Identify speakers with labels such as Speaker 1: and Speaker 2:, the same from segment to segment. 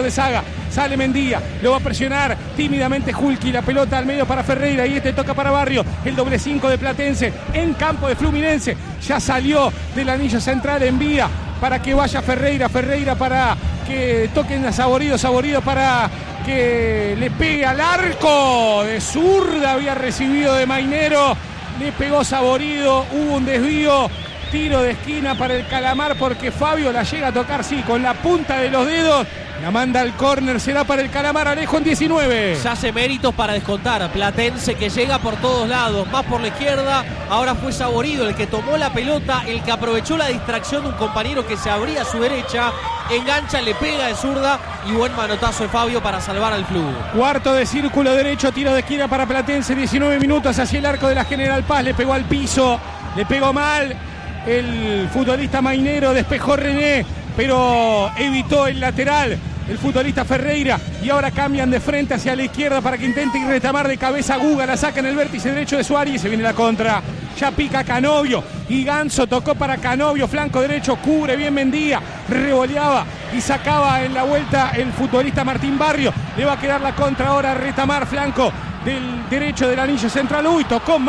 Speaker 1: de saga. Sale Mendía, lo va a presionar tímidamente Julqui, la pelota al medio para Ferreira y toca para Barrio, el doble 5 de Platense en campo de Fluminense, ya salió del anillo central, envía para que vaya Ferreira para que toquen a Saborido para que le pegue al arco de zurda, había recibido de Mainero, le pegó Saborido, hubo un desvío, tiro de esquina para el Calamar porque Fabio la llega a tocar, sí, con la punta de los dedos. La manda al córner, será para el Calamar, Alejo en 19.
Speaker 2: Ya hace méritos para descontar. Platense que llega por todos lados, más por la izquierda. Ahora fue Saborido el que tomó la pelota, el que aprovechó la distracción de un compañero que se abría a su derecha. Engancha, le pega de zurda y buen manotazo de Fabio para salvar al Flu.
Speaker 1: Cuarto de círculo derecho, tiro de esquina para Platense, 19 minutos hacia el arco de la General Paz. Le pegó al piso, le pegó mal. El futbolista Mainero, despejó René, pero evitó el lateral, el futbolista Ferreira, y ahora cambian de frente hacia la izquierda para que intente retamar de cabeza Guga, la saca en el vértice derecho de Suárez y se viene la contra. Ya pica Canovio y Ganso tocó para Canovio, flanco derecho, cubre bien Mendía, revoleaba y sacaba en la vuelta el futbolista Martín Barrio. Le va a quedar la contra ahora, retamar flanco del derecho del anillo central. Uy, tocó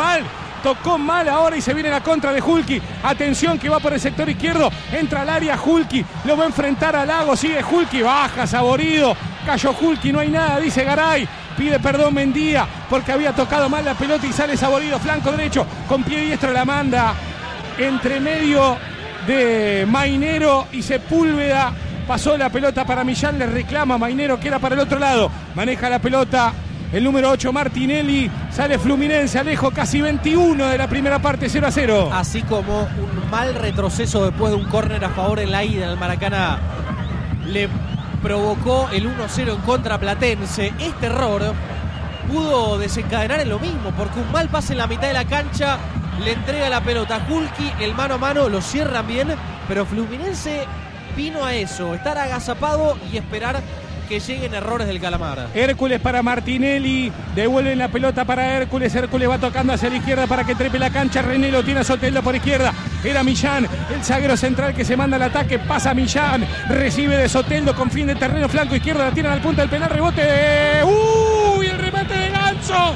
Speaker 1: mal ahora y se viene la contra de Julqui. Atención que va por el sector izquierdo, entra al área Julqui, lo va a enfrentar a Lago, sigue Julqui, baja Saborido, cayó Julqui, no hay nada, dice Garay. Pide perdón Mendía porque había tocado mal la pelota y sale Saborido, flanco derecho, con pie diestro la manda entre medio de Mainero y Sepúlveda. Pasó la pelota para Millán, le reclama Mainero que era para el otro lado. Maneja la pelota el número 8 Martinelli, sale Fluminense, Alejo, casi 21 de la primera parte, 0-0.
Speaker 2: Así como un mal retroceso después de un córner a favor en la ida en el Maracaná le provocó el 1-0 en contra Platense. Este error pudo desencadenar en lo mismo, porque un mal pase en la mitad de la cancha le entrega la pelota a Julqui, el mano a mano lo cierran bien, pero Fluminense vino a eso, estar agazapado y esperar que lleguen errores del Calamar.
Speaker 1: Hércules para Martinelli, devuelven la pelota para Hércules va tocando hacia la izquierda para que trepe la cancha, René lo tiene a Soteldo por izquierda, era Millán, el zaguero central que se manda al ataque, pasa Millán, recibe de Soteldo con fin de terreno, flanco izquierdo, la tiran al punto del penal, rebote, ¡uy! El remate de Ganso,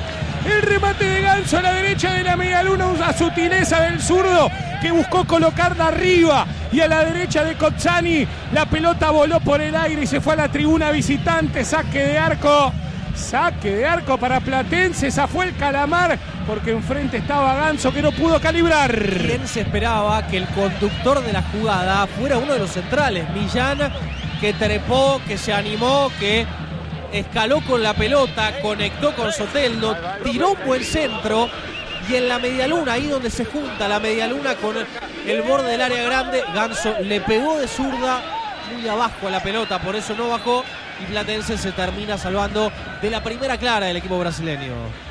Speaker 1: a la derecha de la medialuna, una sutileza del zurdo que buscó colocarla arriba y a la derecha de Cozzani, la pelota voló por el aire y se fue a la tribuna visitante. Saque de arco para Platense, esa fue el Calamar porque enfrente estaba Ganso que no pudo calibrar.
Speaker 2: ¿Quién se esperaba que el conductor de la jugada fuera uno de los centrales? Millán, que trepó, que se animó, que escaló con la pelota, conectó con Soteldo, tiró un buen centro y en la medialuna, ahí donde se junta la medialuna con el borde del área grande, Ganso le pegó de zurda muy abajo a la pelota, por eso no bajó y Platense se termina salvando de la primera clara del equipo brasileño.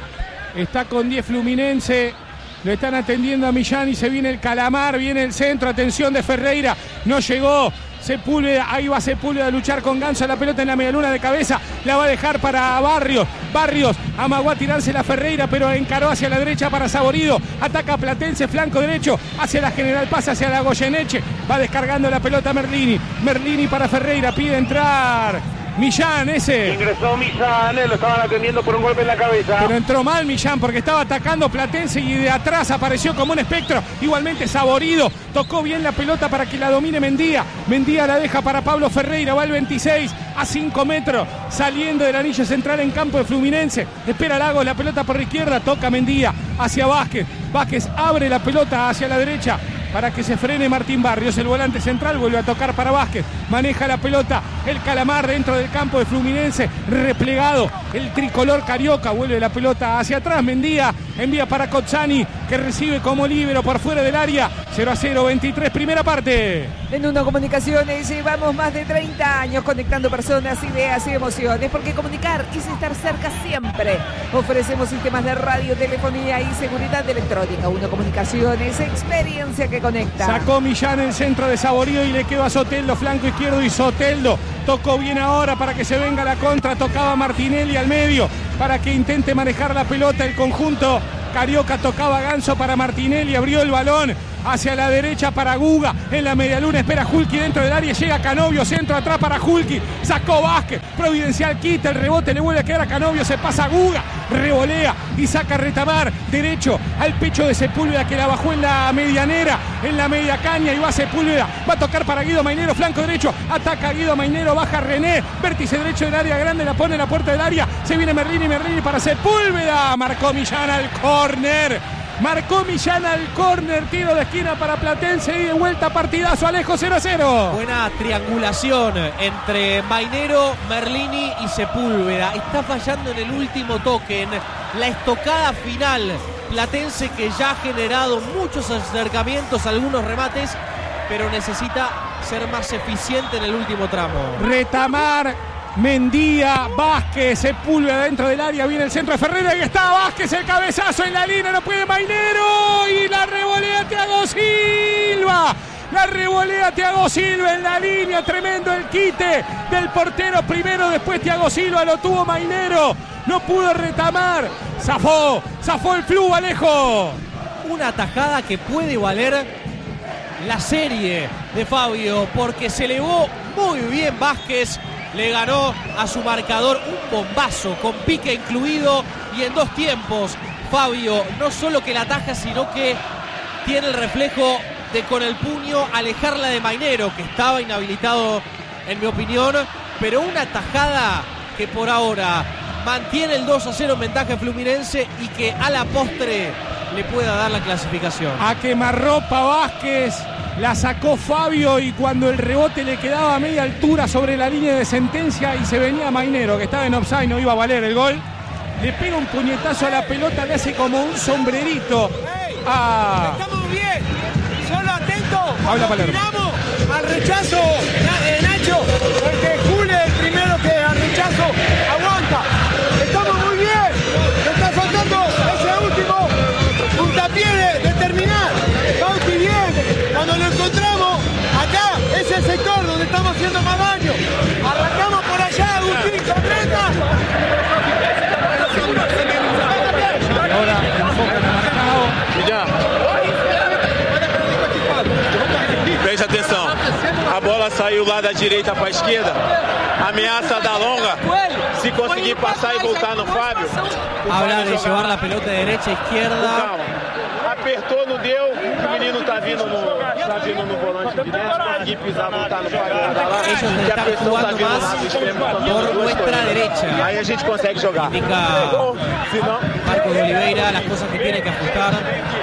Speaker 1: Está con 10 Fluminense, lo están atendiendo a Millán y se viene el Calamar, viene el centro, atención de Ferreira, no llegó Sepúlveda, ahí va Sepúlveda a luchar con Ganso, la pelota en la medialuna de cabeza, la va a dejar para Barrios, amagó a tirarse la Ferreira, pero encaró hacia la derecha para Saborido, ataca Platense, flanco derecho, hacia la General Paz, hacia la Goyeneche, va descargando la pelota Merlini para Ferreira, pide entrar Millán,
Speaker 3: ingresó Millán, lo estaban atendiendo por un golpe en la cabeza.
Speaker 1: Pero entró mal Millán porque estaba atacando Platense y de atrás apareció como un espectro. Igualmente Saborido, tocó bien la pelota para que la domine Mendía. Mendía la deja para Pablo Ferreira, va el 26 a 5 metros, saliendo del anillo central en campo de Fluminense. Espera Lagos, la pelota por la izquierda, toca Mendía hacia Vázquez. Vázquez abre la pelota hacia la derecha para que se frene Martín Barrios, el volante central, vuelve a tocar para Vázquez, maneja la pelota, el Calamar dentro del campo de Fluminense, replegado, el tricolor carioca, vuelve la pelota hacia atrás, Mendía, envía para Cozzani, que recibe como líbero por fuera del área, 0-0, 23, primera parte.
Speaker 4: En Uno Comunicaciones llevamos más de 30 años conectando personas, ideas y emociones, porque comunicar es estar cerca siempre. Ofrecemos sistemas de radio, telefonía y seguridad electrónica. Uno Comunicaciones, experiencia que conecta.
Speaker 1: Sacó Millán el centro de Saborido y le quedó a Soteldo, flanco izquierdo, y Soteldo tocó bien ahora para que se venga la contra, tocaba Martinelli al medio para que intente manejar la pelota el conjunto carioca, tocaba Ganso para Martinelli, abrió el balón hacia la derecha para Guga, en la medialuna espera Julki dentro del área, llega Canovio, centro atrás para Julki, sacó Vázquez, Providencial quita el rebote, le vuelve a quedar a Canovio, se pasa a Guga, revolea y saca Retamar, derecho al pecho de Sepúlveda que la bajó en la medianera, en la media caña y va Sepúlveda, va a tocar para Guido Mainero, flanco derecho, ataca Guido Mainero, baja René, vértice derecho del área grande, la pone en la puerta del área, se viene Merlini para Sepúlveda, marcó Millán al córner. Marcó Millán al córner, tiro de esquina para Platense y de vuelta partidazo, Alejo, 0-0.
Speaker 2: Buena triangulación entre Mainero, Merlini y Sepúlveda. Está fallando en el último toque, en la estocada final. Platense que ya ha generado muchos acercamientos, algunos remates, pero necesita ser más eficiente en el último tramo.
Speaker 1: Retamar, Mendía, Vázquez, Sepúlveda dentro del área, viene el centro de Ferreira y está Vázquez, el cabezazo en la línea, no puede Mainero y la revolea Thiago Silva. La revolea Thiago Silva en la línea, tremendo el quite del portero primero, después Thiago Silva, lo tuvo Mainero, no pudo Retamar, zafó el flu, Alejo.
Speaker 2: Una tajada que puede valer la serie de Fabio, porque se elevó muy bien Vázquez, le ganó a su marcador un bombazo con pique incluido y en 2 tiempos. Fabio no solo que la ataja, sino que tiene el reflejo de con el puño alejarla de Mainero, que estaba inhabilitado en mi opinión, pero una tajada que por ahora mantiene el 2-0 en ventaja Fluminense y que a la postre le pueda dar la clasificación.
Speaker 1: A quemarropa Vázquez, la sacó Fabio y cuando el rebote le quedaba a media altura sobre la línea de sentencia y se venía Mainero, que estaba en offside, no iba a valer el gol, le pega un puñetazo a la pelota, le hace como un sombrerito a...
Speaker 5: Estamos bien, solo atento.
Speaker 1: Habla Palermo.
Speaker 5: Tiramos al rechazo, Nacho, porque Jule es el primero que al rechazo aguanta. Estamos muy bien, me está faltando ese último puntapié de terminar. Bauti bien, cuando lo encontramos, acá es el sector donde estamos haciendo más daño. Arrancamos por allá, Agustín, correcta.
Speaker 1: Ahora enfocan a Marcao.
Speaker 6: Preste atenção, a bola saiu lá da direita para a esquerda, ameaça da longa, se conseguir passar e voltar no Fábio.
Speaker 2: Habla de llevar la pelota de derecha a izquierda.
Speaker 6: Calma, apertou, não deu, o menino tá vindo no volante de dentro, conseguir pisar, voltar no Fábio, lá,
Speaker 2: Ellos
Speaker 6: e a
Speaker 2: están
Speaker 6: pressão tá
Speaker 2: jugando
Speaker 6: vindo
Speaker 2: más
Speaker 6: lá do extremo também.
Speaker 2: por nuestra derecha.
Speaker 6: Aí a gente consegue jogar.
Speaker 2: Indica
Speaker 6: Se não,
Speaker 2: Marcos de Oliveira las cosas que tiene que ajustar.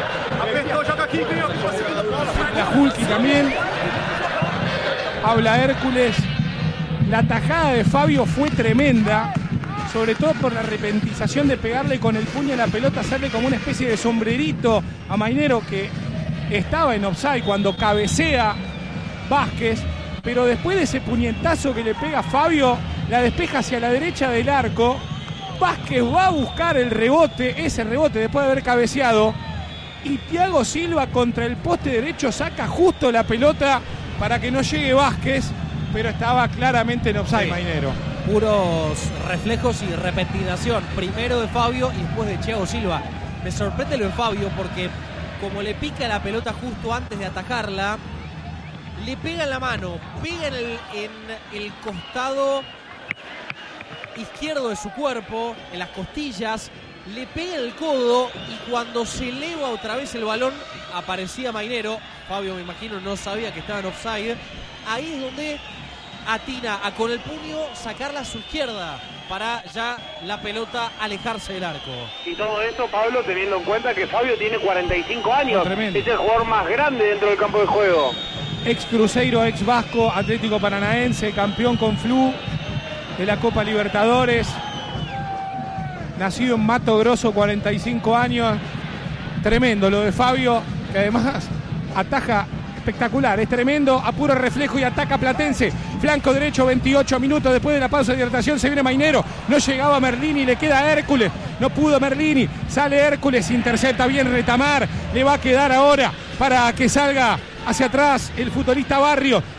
Speaker 1: La Julki también. Habla Hércules. La tajada de Fabio fue tremenda, sobre todo por la repentización de pegarle con el puño a la pelota, hacerle como una especie de sombrerito a Mainero, que estaba en offside cuando cabecea Vázquez, pero después de ese puñetazo que le pega Fabio, la despeja hacia la derecha del arco. Vázquez va a buscar el rebote, ese rebote después de haber cabeceado, y Thiago Silva contra el poste derecho saca justo la pelota para que no llegue Vázquez, pero estaba claramente en offside, sí. Mainero.
Speaker 2: Puros reflejos y repetización, primero de Fabio y después de Thiago Silva. Me sorprende lo de Fabio porque como le pica la pelota justo antes de atajarla, le pega en la mano, pega en el costado izquierdo de su cuerpo, en las costillas, le pega en el codo y cuando se eleva otra vez el balón aparecía Mainero. Fabio, me imagino, no sabía que estaba en offside. Ahí es donde atina a con el puño sacarla a su izquierda para ya la pelota alejarse del arco.
Speaker 3: Y todo esto, Pablo, teniendo en cuenta que Fabio tiene 45 años,
Speaker 1: tremendo.
Speaker 3: Es el jugador más grande dentro del campo de juego.
Speaker 1: Ex Cruzeiro, ex Vasco, Atlético Paranaense, campeón con Flu de la Copa Libertadores. Nacido en Mato Grosso, 45 años. Tremendo lo de Fabio, que además ataja espectacular, es tremendo, a puro reflejo y ataca Platense. Flanco derecho, 28 minutos después de la pausa de hidratación, se viene Mainero, no llegaba Merlini, le queda Hércules, no pudo Merlini, sale Hércules, intercepta bien Retamar, le va a quedar ahora para que salga hacia atrás el futbolista Barrio,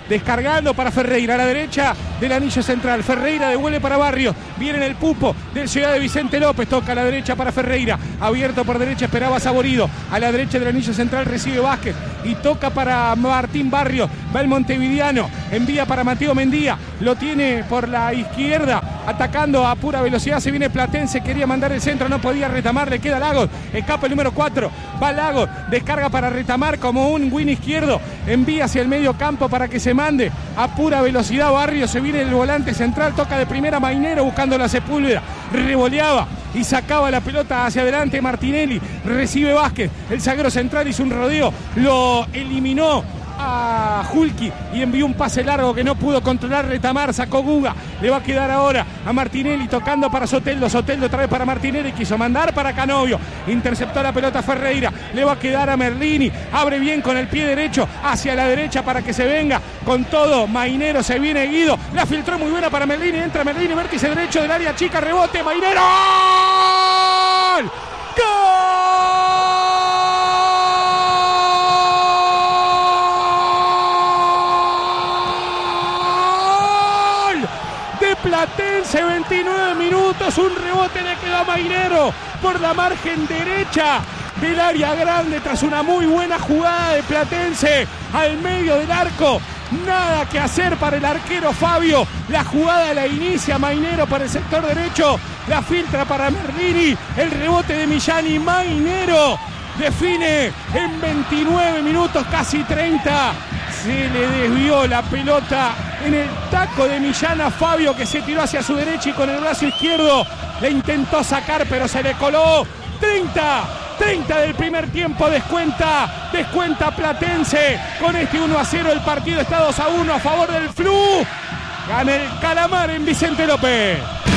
Speaker 1: descargando para Ferreira, a la derecha del anillo central. Ferreira devuelve para Barrios, viene en el pupo del Ciudad de Vicente López, toca a la derecha para Ferreira, abierto por derecha, esperaba Saborido, a la derecha del anillo central recibe Vázquez y toca para Martín Barrios, va el montevideano, envía para Mateo Mendía, lo tiene por la izquierda, atacando a pura velocidad, se viene Platense, quería mandar el centro, no podía Retamar, le queda Lagos, escapa el número 4, va Lagos, descarga para Retamar como un win izquierdo, envía hacia el medio campo para que se mande a pura velocidad Barrios, se viene el volante central, toca de primera Mainero buscando la Sepúlveda, revoleaba y sacaba la pelota hacia adelante Martinelli, recibe Vázquez, el zaguero central hizo un rodeo, lo eliminó a Julki y envió un pase largo que no pudo controlar Retamar, sacó Guga, le va a quedar ahora a Martinelli tocando para Soteldo, Soteldo otra vez para Martinelli, quiso mandar para Canovio, interceptó la pelota Ferreira, le va a quedar a Merlini, abre bien con el pie derecho hacia la derecha para que se venga con todo, Mainero se viene Guido, la filtró muy buena para Merlini, entra Merlini, vértice derecho del área chica, rebote, Mainero, ¡gol! Platense, 29 minutos, un rebote le quedó a Mainero por la margen derecha del área grande tras una muy buena jugada de Platense al medio del arco. Nada que hacer para el arquero Fabio, la jugada la inicia Mainero para el sector derecho, la filtra para Merlini, el rebote de Millán y Mainero define en 29 minutos, casi 30. Se le desvió la pelota en el taco de Millán a Fabio, que se tiró hacia su derecha y con el brazo izquierdo le intentó sacar, pero se le coló. 30 del primer tiempo, descuenta Platense. Con este 1-0 el partido está 2-1 a favor del Flu. Gana el Calamar en Vicente López.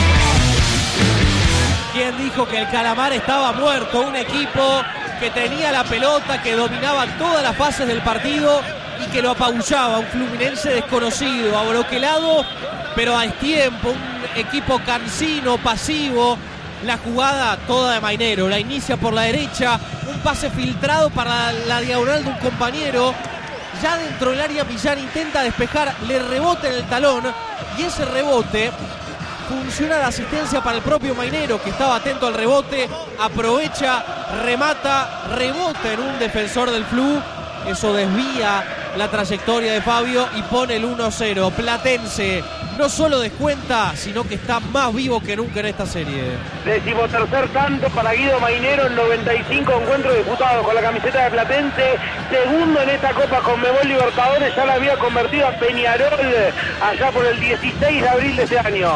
Speaker 2: ¿Quién dijo que el Calamar estaba muerto? Un equipo que tenía la pelota, que dominaba todas las fases del partido y que lo apabullaba, un Fluminense desconocido, abroquelado, pero a destiempo, un equipo cansino, pasivo. La jugada toda de Mainero, la inicia por la derecha, un pase filtrado para la diagonal de un compañero, ya dentro del área Millán intenta despejar, le rebota en el talón y ese rebote funciona de asistencia para el propio Mainero, que estaba atento al rebote, aprovecha, remata, rebota en un defensor del Flu. Eso desvía la trayectoria de Fabio y pone el 1-0. Platense no solo descuenta, sino que está más vivo que nunca en esta serie.
Speaker 3: 13º tanto para Guido Mainero en 95 encuentros disputados con la camiseta de Platense. Segundo en esta Copa Conmebol Libertadores, ya la había convertido a Peñarol allá por el 16 de abril de este año.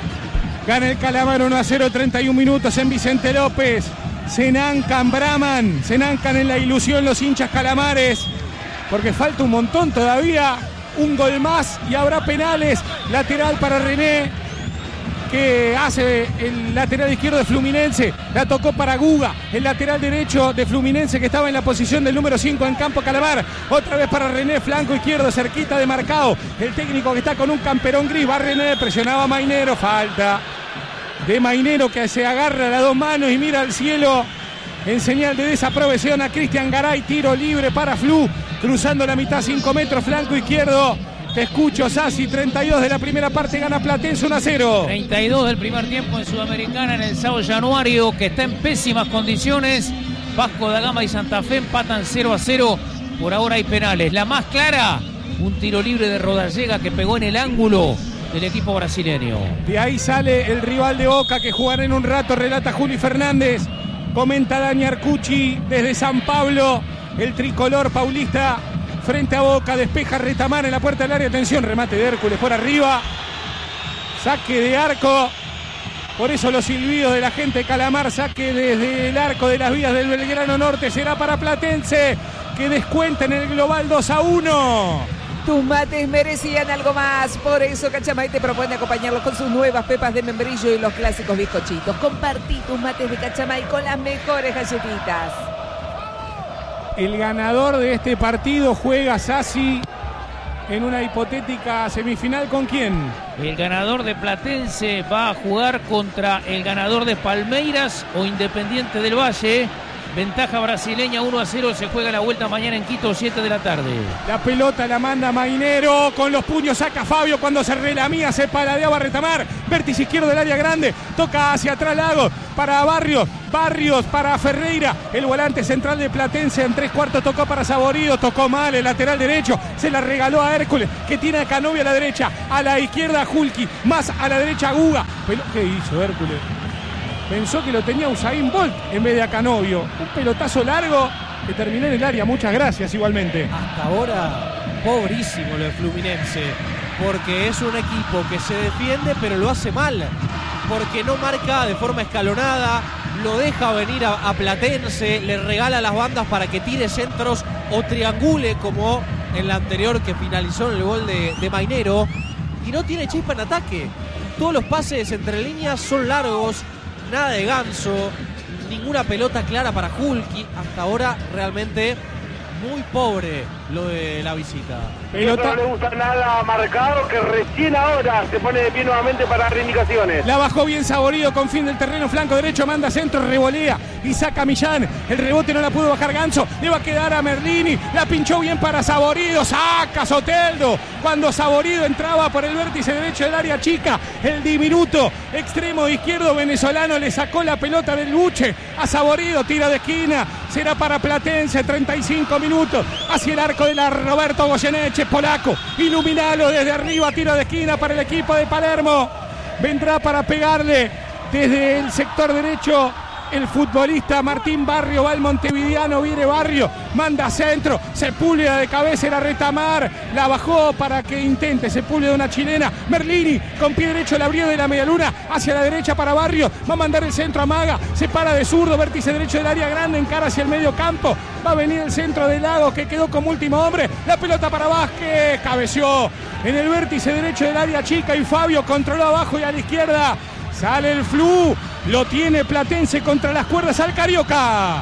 Speaker 1: Gana el Calamar 1-0, 31 minutos en Vicente López. Se enancan en la ilusión los hinchas calamares, porque falta un montón todavía, un gol más y habrá penales. Lateral para René, que hace el lateral izquierdo de Fluminense, la tocó para Guga, el lateral derecho de Fluminense que estaba en la posición del número 5 en campo Calamar, otra vez para René, flanco izquierdo, cerquita de Marcao, el técnico que está con un camperón gris, va René, presionaba a Mainero, falta de Mainero que se agarra las dos manos y mira al cielo en señal de desaprobación a Cristian Garay, tiro libre para Flu, cruzando la mitad, 5 metros, flanco izquierdo. Te escucho, Sassi, 32 de la primera parte, gana Platense 1-0.
Speaker 7: 32 del primer tiempo en Sudamericana en el Sao Januario, que está en pésimas condiciones. Vasco da Gama y Santa Fe empatan 0-0. Por ahora hay penales. La más clara, un tiro libre de Rodallega que pegó en el ángulo del equipo brasileño.
Speaker 1: De ahí sale el rival de Boca que jugará en un rato, relata Juli Fernández. Comenta Dani Arcucci desde San Pablo. El tricolor paulista frente a Boca, despeja Retamar en la puerta del área. Atención, remate de Hércules por arriba. Saque de arco. Por eso los silbidos de la gente de Calamar. Saque desde el arco de las vías del Belgrano Norte. Será para Platense, que descuenta en el global 2-1.
Speaker 4: Tus mates merecían algo más, por eso Cachamay te propone acompañarlos con sus nuevas pepas de membrillo y los clásicos bizcochitos. Compartí tus mates de Cachamay con las mejores galletitas.
Speaker 1: El ganador de este partido juega, Sassi, en una hipotética semifinal. ¿Con quién?
Speaker 7: El ganador de Platense va a jugar contra el ganador de Palmeiras o Independiente del Valle. Ventaja brasileña 1-0. Se juega la vuelta mañana en Quito, 7 de la tarde.
Speaker 1: La pelota la manda Mainero. Con los puños saca Fabio cuando se relamía. Se paladeaba Retamar. Vértice izquierdo del área grande. Toca hacia atrás Lagos para Barrios. Barrios para Ferreira. El volante central de Platense en 3/4 tocó para Saborido. Tocó mal el lateral derecho. Se la regaló a Hércules, que tiene a Canovio a la derecha. A la izquierda Hulki. Más a la derecha Guga. ¿Qué hizo Hércules? Pensó que lo tenía Usain Bolt en vez de a Canovio. Un pelotazo largo que terminó en el área. Muchas gracias igualmente.
Speaker 2: Hasta ahora, pobrísimo lo de Fluminense. Porque es un equipo que se defiende, pero lo hace mal. Porque no marca de forma escalonada. Lo deja venir a Platense. Le regala las bandas para que tire centros o triangule como en la anterior que finalizó en el gol de Mainero. Y no tiene chispa en ataque. Todos los pases entre líneas son largos. Nada de ganso, ninguna pelota clara para Hulki. Hasta ahora realmente muy pobre lo de la visita.
Speaker 3: Pelota. No le gusta nada marcado, que recién ahora se pone de pie nuevamente para dar indicaciones.
Speaker 1: La bajó bien Saborido con fin del terreno, flanco derecho, manda centro, revolea y saca a Millán. El rebote no la pudo bajar Ganso, le va a quedar a Merlini. La pinchó bien para Saborido, saca Soteldo. Cuando Saborido entraba por el vértice derecho del área chica, el diminuto extremo izquierdo venezolano le sacó la pelota del buche a Saborido, tira de esquina, será para Platense, 35 minutos, hacia el arco de la Roberto Goyeneche, polaco, iluminalo desde arriba, tiro de esquina para el equipo de Palermo. Vendrá para pegarle desde el sector derecho el futbolista Martín Barrio. Va el montevideano, viene Barrio, manda centro, Sepúlveda de cabeza, era Retamar, la bajó para que intente Sepúlveda, una chilena. Merlini con pie derecho, la abrió de la medialuna hacia la derecha para Barrio, va a mandar el centro a Maga, se para de zurdo, vértice derecho del área grande, encara hacia el medio campo, va a venir el centro de Lagos, que quedó como último hombre, la pelota para Vázquez, cabeció en el vértice derecho del área chica y Fabio controló abajo y a la izquierda. Sale el Flu, lo tiene Platense contra las cuerdas al Carioca.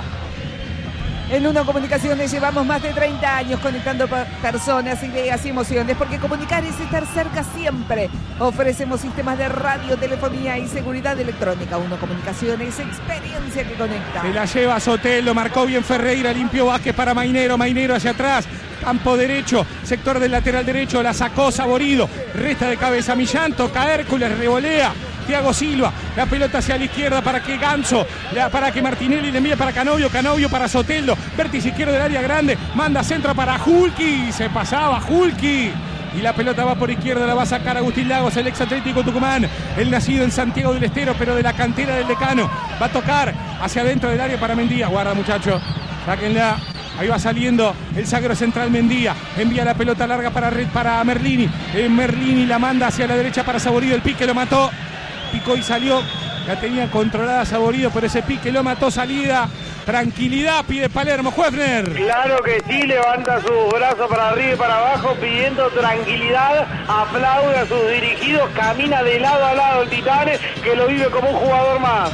Speaker 4: En Uno Comunicaciones llevamos más de 30 años conectando personas, ideas y emociones, porque comunicar es estar cerca siempre. Ofrecemos sistemas de radio, telefonía y seguridad electrónica. Uno Comunicaciones, experiencia que conecta.
Speaker 1: Se la lleva Soteldo, marcó bien Ferreira, limpió Vázquez para Mainero, Mainero hacia atrás. Campo derecho, sector del lateral derecho, la sacó Saborido, resta de cabeza Millán, toca Hércules, revolea Thiago Silva, la pelota hacia la izquierda para que Ganso, para que Martinelli le envía para Canovio, Canovio para Soteldo, vértice izquierdo del área grande, manda centro para Hulki, se pasaba Hulki. Y la pelota va por izquierda, la va a sacar Agustín Lagos, el ex Atlético Tucumán, el nacido en Santiago del Estero, pero de la cantera del Decano. Va a tocar hacia adentro del área para Mendía, guarda muchacho, sáquenla. Ahí va saliendo el sagro central Mendía. Envía la pelota larga para Merlini. Merlini la manda hacia la derecha para Saborido. El pique lo mató. Picó y salió. La tenía controlada Saborido, pero ese pique lo mató. Salida. Tranquilidad pide Palermo. Juefner.
Speaker 3: Claro que sí, levanta sus brazos para arriba y para abajo pidiendo tranquilidad. Aplaude a sus dirigidos. Camina de lado a lado el Titanes, que lo vive como un jugador más.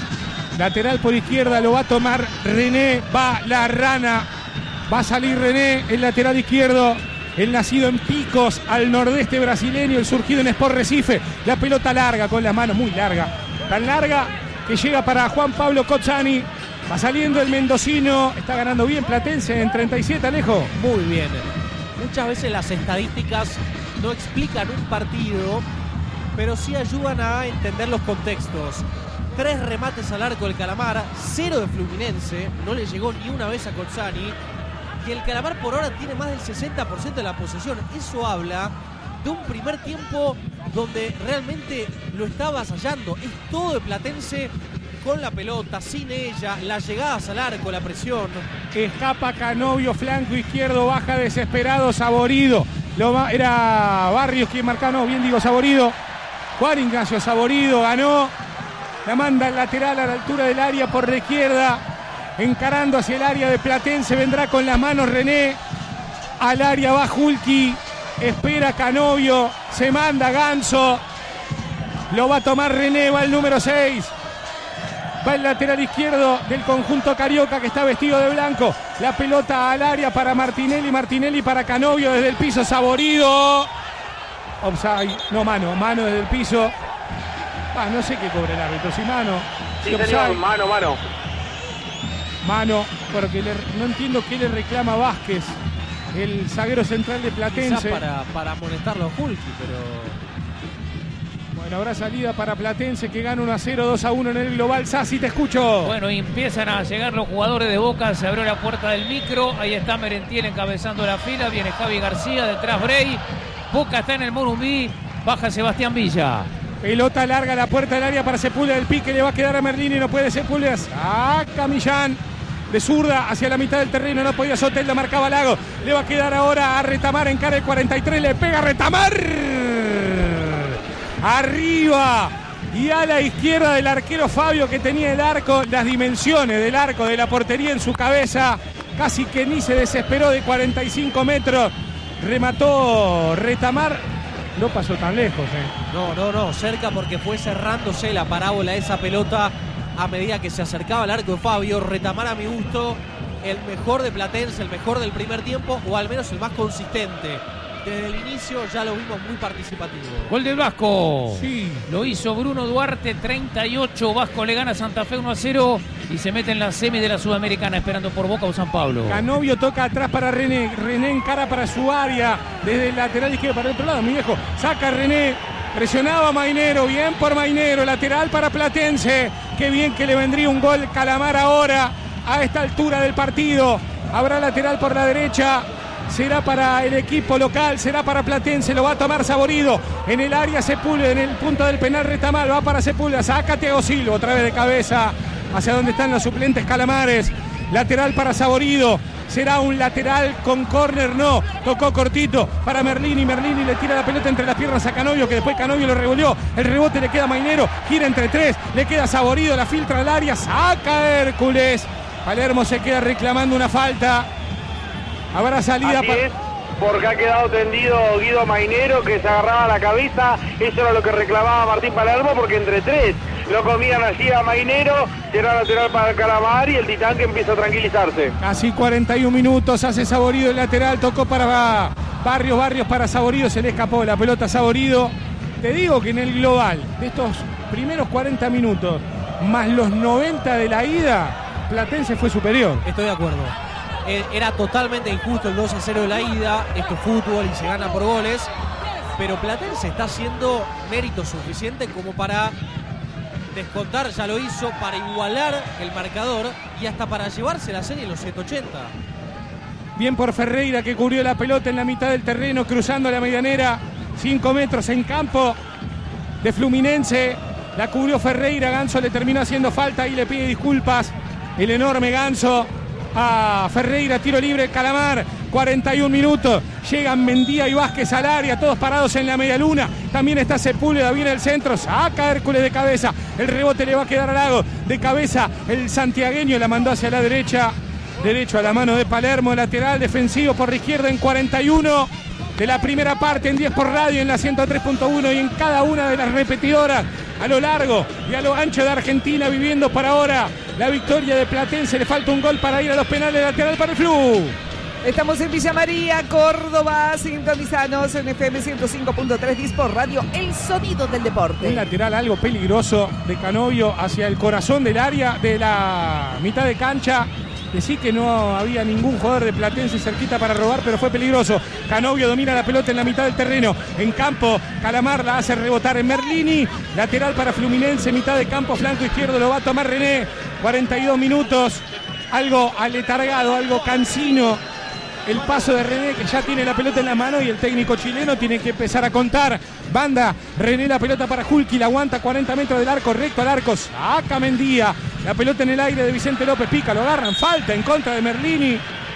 Speaker 1: Lateral por izquierda, lo va a tomar René, va la rana, va a salir René, el lateral izquierdo, el nacido en Picos, al nordeste brasileño, el surgido en Sport Recife, la pelota larga con las manos, muy larga, tan larga que llega para Juan Pablo Cozzani, va saliendo el mendocino, está ganando bien Platense en 37, Alejo.
Speaker 2: Muy bien, muchas veces las estadísticas no explican un partido, pero sí ayudan a entender los contextos. 3 remates al arco del Calamar, 0 de Fluminense, no le llegó ni una vez a Cozzani, y el Calamar por ahora tiene más del 60% de la posesión. Eso habla de un primer tiempo donde realmente lo está avasallando. Es todo de Platense con la pelota, sin ella, las llegadas al arco, la presión.
Speaker 1: Escapa Canovio, flanco izquierdo, baja desesperado Saborido. Era Barrios quien marcaba, no, bien digo Saborido. Juan Ignacio Saborido ganó. La manda al lateral a la altura del área por la izquierda. Encarando hacia el área de Platense. Vendrá con las manos René. Al área va Hulki. Espera Canovio. Se manda Ganso. Lo va a tomar René. Va el número 6. Va el lateral izquierdo del conjunto carioca, que está vestido de blanco. La pelota al área para Martinelli. Martinelli para Canovio desde el piso. Saborido. Offside. No, mano desde el piso. No sé qué cobra el árbitro, si mano.
Speaker 3: Sí, señor, mano.
Speaker 1: Mano, porque no entiendo qué le reclama Vázquez, el zaguero central de Platense.
Speaker 2: Quizás para amonestarlo a Hulki, pero...
Speaker 1: Bueno, habrá salida para Platense que gana 1-0, 2-1 en el global. Sassi, te escucho.
Speaker 7: Bueno, y empiezan a llegar los jugadores de Boca. Se abrió la puerta del micro. Ahí está Merentiel encabezando la fila. Viene Javi García, detrás Brey. Boca está en el Morumbí. Baja Sebastián Villa.
Speaker 1: Pelota larga a la puerta del área para Sepúlveda. El pique le va a quedar a Merlini. No puede Sepúlveda. Saca Millán. De zurda hacia la mitad del terreno. No podía Soteldo. Marcaba Lago. Le va a quedar ahora a Retamar. Encara el 43. Le pega a Retamar. Arriba y a la izquierda del arquero Fabio, que tenía el arco, las dimensiones del arco de la portería en su cabeza, casi que ni se desesperó, de 45 metros remató Retamar. No pasó tan lejos.
Speaker 2: No, cerca, porque fue cerrándose la parábola de esa pelota a medida que se acercaba al arco de Fabio. Retamar, a mi gusto, el mejor de Platense, el mejor del primer tiempo, o al menos el más consistente. Desde el inicio ya lo vimos muy participativo.
Speaker 7: Gol del Vasco.
Speaker 1: Sí.
Speaker 7: Lo hizo Bruno Duarte, 38. Vasco le gana a Santa Fe 1-0 y se mete en la semi de la Sudamericana, esperando por Boca o San Pablo.
Speaker 1: Canovio toca atrás para René. René encara para su área. Desde el lateral izquierdo para el otro lado, mi viejo. Saca René. Presionaba Mainero. Bien por Mainero. Lateral para Platense. Qué bien que le vendría un gol Calamar ahora a esta altura del partido. Habrá lateral por la derecha. Será para el equipo local, será para Platense, lo va a tomar Saborido. En el área Sepúlveda, en el punto del penal Retamar, va para Sepúlveda, saca Thiago Silva, otra vez de cabeza, hacia donde están los suplentes Calamares. Lateral para Saborido, será un lateral con córner, no, tocó cortito para Merlini. Merlini le tira la pelota entre las piernas a Canovio, que después Canovio lo revolvió. El rebote le queda a Mainero, gira entre tres, le queda Saborido, la filtra al área, saca Hércules. Palermo se queda reclamando una falta. Habrá salida.
Speaker 3: Así es, porque ha quedado tendido Guido Mainero, que se agarraba la cabeza. Eso era lo que reclamaba Martín Palermo, porque entre tres lo comían allí a Mainero. Será lateral para el Calamar y el Titán, que empieza a tranquilizarse.
Speaker 1: Casi 41 minutos, hace Saborido el lateral, tocó para Barrios para Saborido, se le escapó la pelota a Saborido. Te digo que en el global, de estos primeros 40 minutos, más los 90 de la ida, Platense fue superior.
Speaker 2: Estoy de acuerdo. Era totalmente injusto el 2-0 de la ida. Esto es fútbol y se gana por goles, pero Platense está haciendo mérito suficiente como para descontar, ya lo hizo, para igualar el marcador y hasta para llevarse la serie en los 180.
Speaker 1: Bien por Ferreira, que cubrió la pelota en la mitad del terreno, cruzando la medianera, 5 metros en campo de Fluminense. La cubrió Ferreira, Ganso le terminó haciendo falta y le pide disculpas el enorme Ganso a Ferreira. Tiro libre Calamar, 41 minutos, llegan Mendía y Vázquez al área, todos parados en la media luna. También está Sepúlveda, viene el centro, saca Hércules de cabeza, el rebote le va a quedar a Lago, de cabeza el santiagueño, la mandó hacia la derecha, derecho a la mano de Palermo, lateral defensivo por la izquierda en 41 de la primera parte, en 10 por radio, en la 103.1 y en cada una de las repetidoras a lo largo y a lo ancho de Argentina, viviendo por ahora la victoria de Platense. Le falta un gol para ir a los penales, lateral para el Flu.
Speaker 4: Estamos en Villa María, Córdoba, sintonizanos en FM 105.3 Dispor Radio, el sonido del deporte.
Speaker 1: Un lateral algo peligroso de Canovio hacia el corazón del área, de la mitad de cancha. Decí que no había ningún jugador de Platense cerquita para robar, pero fue peligroso. Canovio domina la pelota en la mitad del terreno. En campo, Calamar la hace rebotar en Merlini. Lateral para Fluminense, mitad de campo, flanco izquierdo, lo va a tomar René. 42 minutos, algo aletargado, algo cansino. El paso de René, que ya tiene la pelota en la mano, y el técnico chileno tiene que empezar a contar. Banda, René la pelota para Hulki, la aguanta 40 metros del arco, recto al arco, saca Mendía. La pelota en el aire de Vicente López, pica, lo agarran, falta en contra de Merlini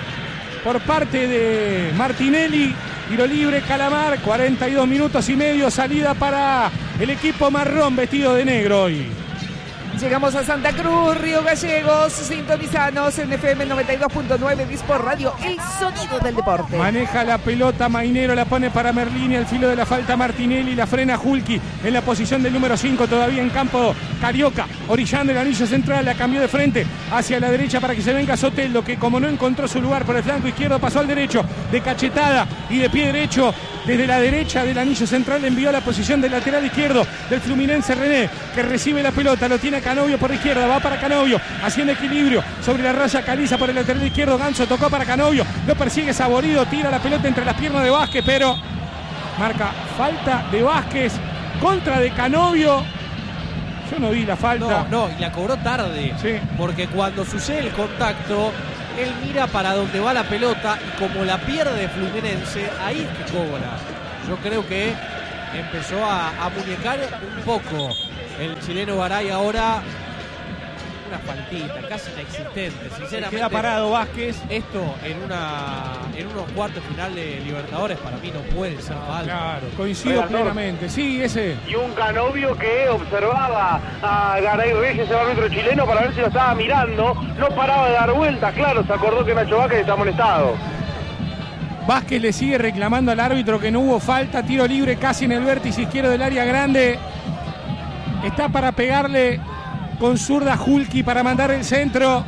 Speaker 1: por parte de Martinelli. Tiro libre Calamar, 42 minutos y medio, salida para el equipo marrón vestido de negro hoy.
Speaker 4: Llegamos a Santa Cruz, Río Gallegos, sintonizanos en FM 92.9 Dispor Radio, el sonido del deporte.
Speaker 1: Maneja la pelota Mainero, la pone para Merlini, al filo de la falta Martinelli, la frena Hulki en la posición del número 5, todavía en campo Carioca, orillando el anillo central, la cambió de frente hacia la derecha para que se venga Soteldo, que como no encontró su lugar por el flanco izquierdo, pasó al derecho, de cachetada y de pie derecho, Desde la derecha del anillo central le envió a la posición del lateral izquierdo del Fluminense René, que recibe la pelota, lo tiene Canovio por izquierda, va para Canovio, haciendo equilibrio sobre la raya Caliza por el lateral izquierdo. Ganso tocó para Canovio, lo persigue Saborido, tira la pelota entre las piernas de Vázquez, pero marca falta de Vázquez contra de Canovio. Yo no vi la falta.
Speaker 2: No, y la cobró tarde.
Speaker 1: Sí.
Speaker 2: Porque cuando sucede el contacto, él mira para donde va la pelota y como la pierde Fluminense, ahí es que cobra. Yo creo que empezó a muñecar un poco el chileno Garay ahora. Una faltita, casi inexistente, sinceramente.
Speaker 1: Queda parado Vázquez.
Speaker 2: Esto en unos cuartos final de Libertadores para mí no puede ser falta.
Speaker 1: Claro, coincido plenamente. Sí, ese.
Speaker 3: Y un Canovio que observaba a Garay Reyes, el árbitro chileno, para ver si lo estaba mirando. No paraba de dar vueltas, claro, se acordó que Nacho Vázquez está amonestado.
Speaker 1: Vázquez le sigue reclamando al árbitro que no hubo falta. Tiro libre casi en el vértice izquierdo del área grande. Está para pegarle con zurda Hulki para mandar el centro.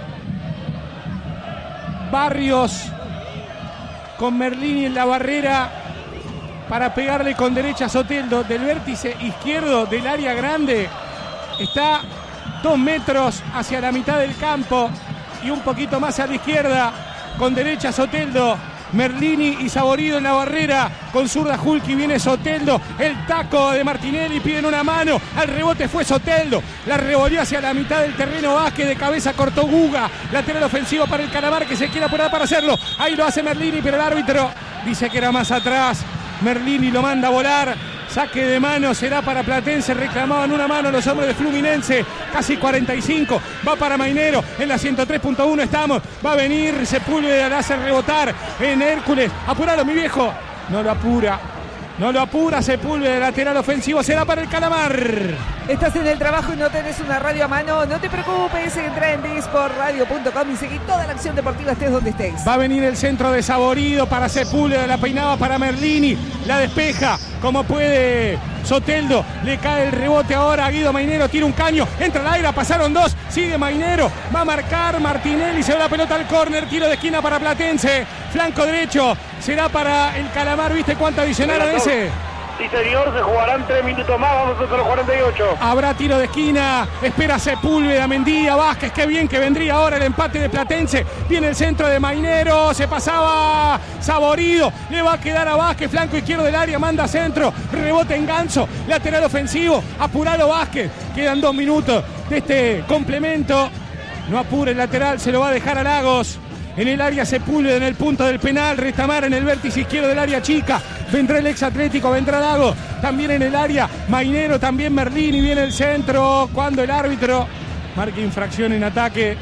Speaker 1: Barrios con Merlini en la barrera para pegarle con derecha a Soteldo del vértice izquierdo del área grande. Está 2 metros hacia la mitad del campo y un poquito más a la izquierda. Con derecha Soteldo, Merlini y Saborido en la barrera. Con zurda Hulki viene Soteldo. El taco de Martinelli, piden una mano. Al rebote fue Soteldo. La revolvió hacia la mitad del terreno. Vázquez de cabeza cortó Guga. Lateral ofensivo para el Calamar, que se quiere apurar para hacerlo. Ahí lo hace Merlini, pero el árbitro dice que era más atrás. Merlini lo manda a volar. Saque de mano será para Platense. Reclamaban una mano los hombres de Fluminense. Casi 45. Va para Mainero. En la 103.1 estamos. Va a venir Sepúlveda. Le hace rebotar en Hércules. Apuralo, mi viejo. No lo apura. No lo apura Sepúlveda. Lateral ofensivo será para el Calamar.
Speaker 4: Estás en el trabajo y no tenés una radio a mano. No te preocupes. Entra en disportradio.com y seguí toda la acción deportiva estés donde estés.
Speaker 1: Va a venir el centro de Saborido para Sepúlveda. La peinaba para Merlini. La despeja como puede Soteldo. Le cae el rebote ahora a Guido Mainero. Tira un caño. Entra al aire. Pasaron 2. Sigue Mainero. Va a marcar Martinelli. Se va la pelota al córner. Tiro de esquina para Platense. Flanco derecho. Será para el Calamar. ¿Viste cuánto adicionaron ese?
Speaker 3: Sí, señor, se jugarán 3 minutos más, vamos a los 48.
Speaker 1: Habrá tiro de esquina, espera Sepúlveda, Mendía, Vázquez, qué bien que vendría ahora el empate de Platense. Viene el centro de Mainero, se pasaba Saborido, le va a quedar a Vázquez, flanco izquierdo del área, manda centro, rebote en Ganso, lateral ofensivo, apurado Vázquez. Quedan 2 minutos de este complemento. No apure el lateral, se lo va a dejar a Lagos. En el área Sepúlveda, en el punto del penal. Restamar en el vértice izquierdo del área chica. Vendrá el ex Atlético, vendrá Lago. También en el área Mainero, también Merlini. Viene el centro cuando el árbitro marca infracción en ataque.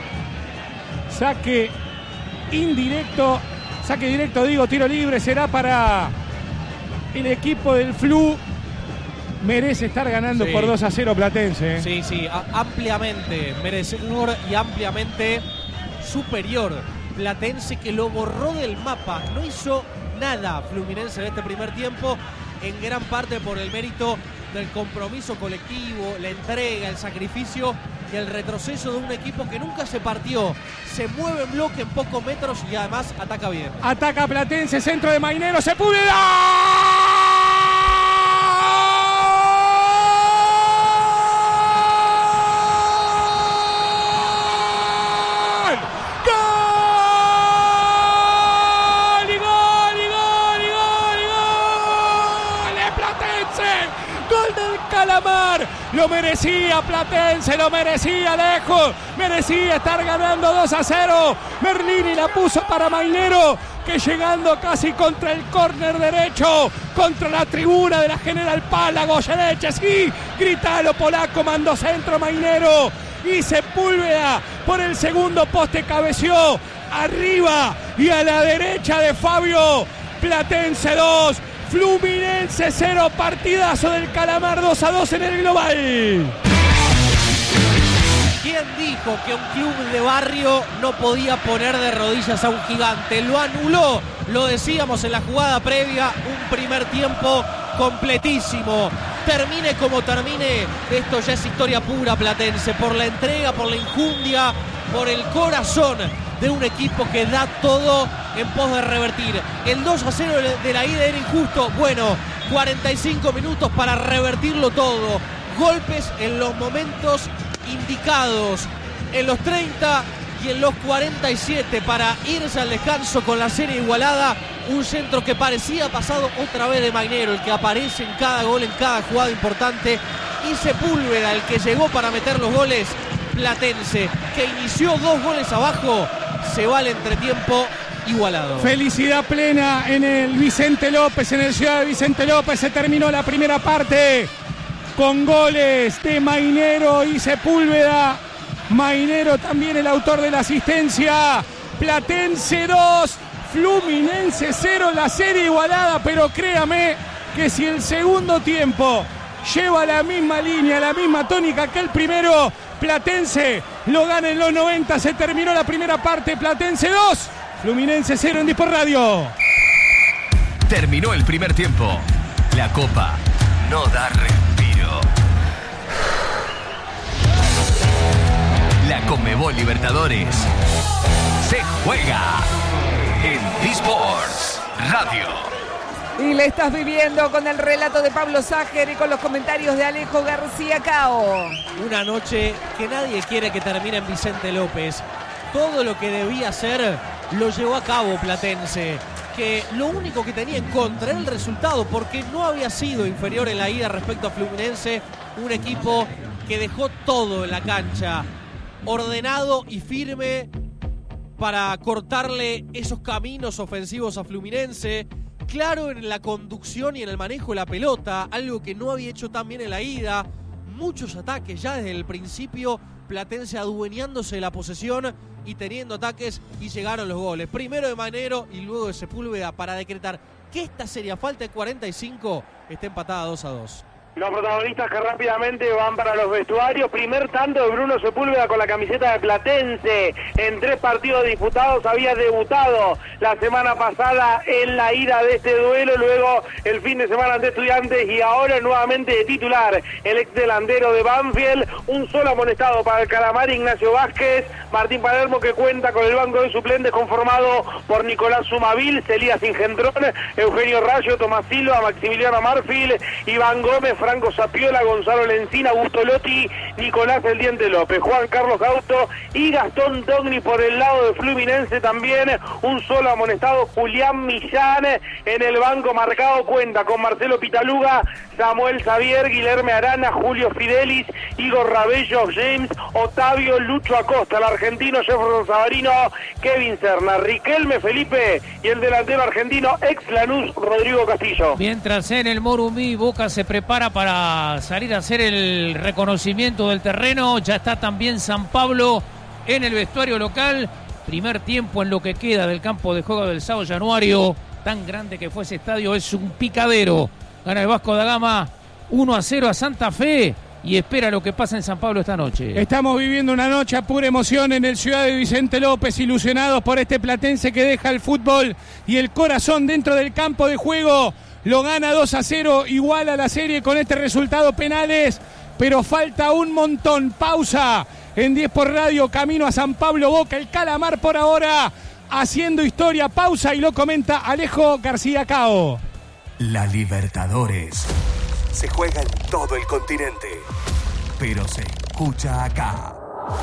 Speaker 1: Saque indirecto. Saque directo, digo, tiro libre. Será para el equipo del Flu. Merece estar ganando por 2-0 Platense.
Speaker 2: Sí, ampliamente merecedor y ampliamente superior. Platense, que lo borró del mapa. No hizo nada Fluminense en este primer tiempo, en gran parte por el mérito del compromiso colectivo, la entrega, el sacrificio y el retroceso de un equipo que nunca se partió. Se mueve en bloque en pocos metros y además ataca bien.
Speaker 1: Ataca Platense, centro de Mainero, Sepúlveda. Calamar, lo merecía Platense, lo merecía lejos, merecía estar ganando 2-0. Merlini la puso para Mainero, que llegando casi contra el córner derecho, contra la tribuna de la General Paz, la Goyeneche, sí, gritalo polaco, mandó centro Mainero y Sepúlveda por el segundo poste cabeció arriba y a la derecha de Fabio. Platense 2, Fluminense 0, partidazo del Calamar, 2-2 en el global.
Speaker 2: ¿Quién dijo que un club de barrio no podía poner de rodillas a un gigante? Lo anuló, lo decíamos en la jugada previa, un primer tiempo completísimo. Termine como termine, esto ya es historia pura Platense, por la entrega, por la injundia, por el corazón de un equipo que da todo en pos de revertir. El 2-0 de la ida era injusto. Bueno, 45 minutos para revertirlo todo. Golpes en los momentos indicados, en los 30 y en los 47 para irse al descanso con la serie igualada. Un centro que parecía pasado otra vez de Mainero, el que aparece en cada gol, en cada jugada importante. Y Sepúlveda, el que llegó para meter los goles. Platense, que inició 2 goles abajo, se va al entretiempo igualado.
Speaker 1: Felicidad plena en el Vicente López, en el Ciudad de Vicente López. Se terminó la primera parte con goles de Mainero y Sepúlveda. Mainero también el autor de la asistencia. Platense 2, Fluminense 0, la serie igualada, pero créame que si el segundo tiempo lleva la misma línea, la misma tónica que el primero, Platense lo gana en los 90. Se terminó la primera parte. Platense 2, Fluminense 0 en Disport Radio.
Speaker 8: Terminó el primer tiempo. La Copa no da respiro. La Conmebol Libertadores se juega en Disport Radio.
Speaker 4: Y le estás viviendo con el relato de Pablo Ságer y con los comentarios de Alejo García Cao.
Speaker 2: Una noche que nadie quiere que termine en Vicente López. Todo lo que debía hacer lo llevó a cabo Platense, que lo único que tenía en contra era el resultado, porque no había sido inferior en la ida respecto a Fluminense. Un equipo que dejó todo en la cancha, ordenado y firme para cortarle esos caminos ofensivos a Fluminense. Claro en la conducción y en el manejo de la pelota, algo que no había hecho tan bien en la ida. Muchos ataques ya desde el principio, Platense adueñándose de la posesión y teniendo ataques, y llegaron los goles. Primero de Mainero y luego de Sepúlveda para decretar que esta serie a falta de 45 está empatada 2-2.
Speaker 3: Los protagonistas que rápidamente van para los vestuarios. Primer tanto de Bruno Sepúlveda con la camiseta de Platense. En 3 partidos disputados había debutado la semana pasada en la ida de este duelo. Luego el fin de semana ante Estudiantes y ahora nuevamente de titular. El ex delantero de Banfield. Un solo amonestado para el Calamar, Ignacio Vázquez. Martín Palermo, que cuenta con el banco de suplentes conformado por Nicolás Sumavil, Celías Ingentrón, Eugenio Rayo, Tomás Silva, Maximiliano Marfil, Iván Gómez, Franco Sapiola, Gonzalo Lencina, Augusto Lotti, Nicolás El Diente López, Juan Carlos Gauto y Gastón Togni por el lado de Fluminense. También un solo amonestado, Julián Millán. En el banco marcado cuenta con Marcelo Pitaluga, Samuel Xavier, Guilherme Arana, Julio Fidelis, Igor Rabello, James, Otavio, Lucho Acosta, el argentino Jefferson Savarino, Kevin Serna, Riquelme Felipe y el delantero argentino ex Lanús, Rodrigo Castillo.
Speaker 7: Mientras en el Morumbi Boca se prepara para salir a hacer el reconocimiento del terreno, ya está también San Pablo en el vestuario local. Primer tiempo en lo que queda del campo de juego del Sao Januario. Tan grande que fue ese estadio, es un picadero. Gana el Vasco da Gama 1-0 a Santa Fe y espera lo que pasa en San Pablo esta noche.
Speaker 1: Estamos viviendo una noche a pura emoción en el Ciudad de Vicente López, ilusionados por este Platense que deja el fútbol y el corazón dentro del campo de juego. Lo gana 2-0, igual a la serie con este resultado, penales, pero falta un montón. Pausa en 10 por Radio, camino a San Pablo. Boca, el Calamar por ahora haciendo historia. Pausa y lo comenta Alejo García Cao.
Speaker 8: La Libertadores se juega en todo el continente, pero se escucha acá.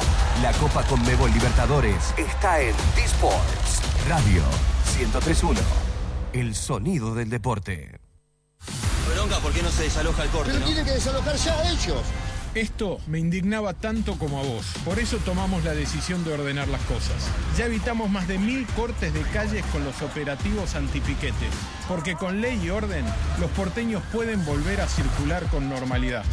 Speaker 8: La Copa Conmebol Libertadores está en Disports Radio 103.1. El sonido del deporte.
Speaker 9: Bronca, ¿por qué no se desaloja el corte?
Speaker 5: Pero
Speaker 9: ¿no?
Speaker 5: tienen que desalojar ya ellos.
Speaker 10: Esto me indignaba tanto como a vos. Por eso tomamos la decisión de ordenar las cosas. Ya evitamos más de 1000 cortes de calles con los operativos antipiquete. Porque con ley y orden, los porteños pueden volver a circular con normalidad.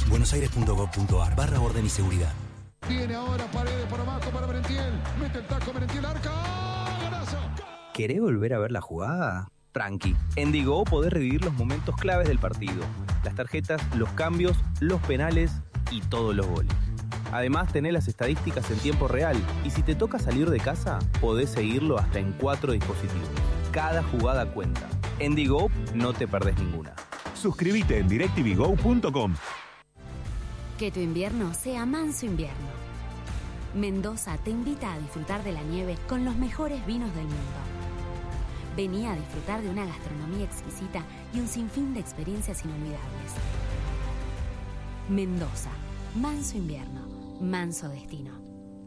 Speaker 9: buenosaires.gov.ar/orden y seguridad.
Speaker 5: Viene ahora Paredes por abajo para Merentiel. Mete el taco Merentiel, arca. ¡Golazo!
Speaker 11: ¿Querés volver a ver la jugada? Tranqui. En Digo podés revivir los momentos claves del partido. Las tarjetas, los cambios, los penales y todos los goles. Además, tenés las estadísticas en tiempo real. Y si te toca salir de casa, podés seguirlo hasta en 4 dispositivos. Cada jugada cuenta. En Digo no te perdés ninguna.
Speaker 12: Suscríbete en DirecTVGo.com.
Speaker 13: Que tu invierno sea manso invierno.
Speaker 12: Mendoza te invita a disfrutar de la nieve con los mejores vinos del mundo. Vení a disfrutar de una gastronomía exquisita y un sinfín de experiencias inolvidables. Mendoza, manso invierno, manso destino.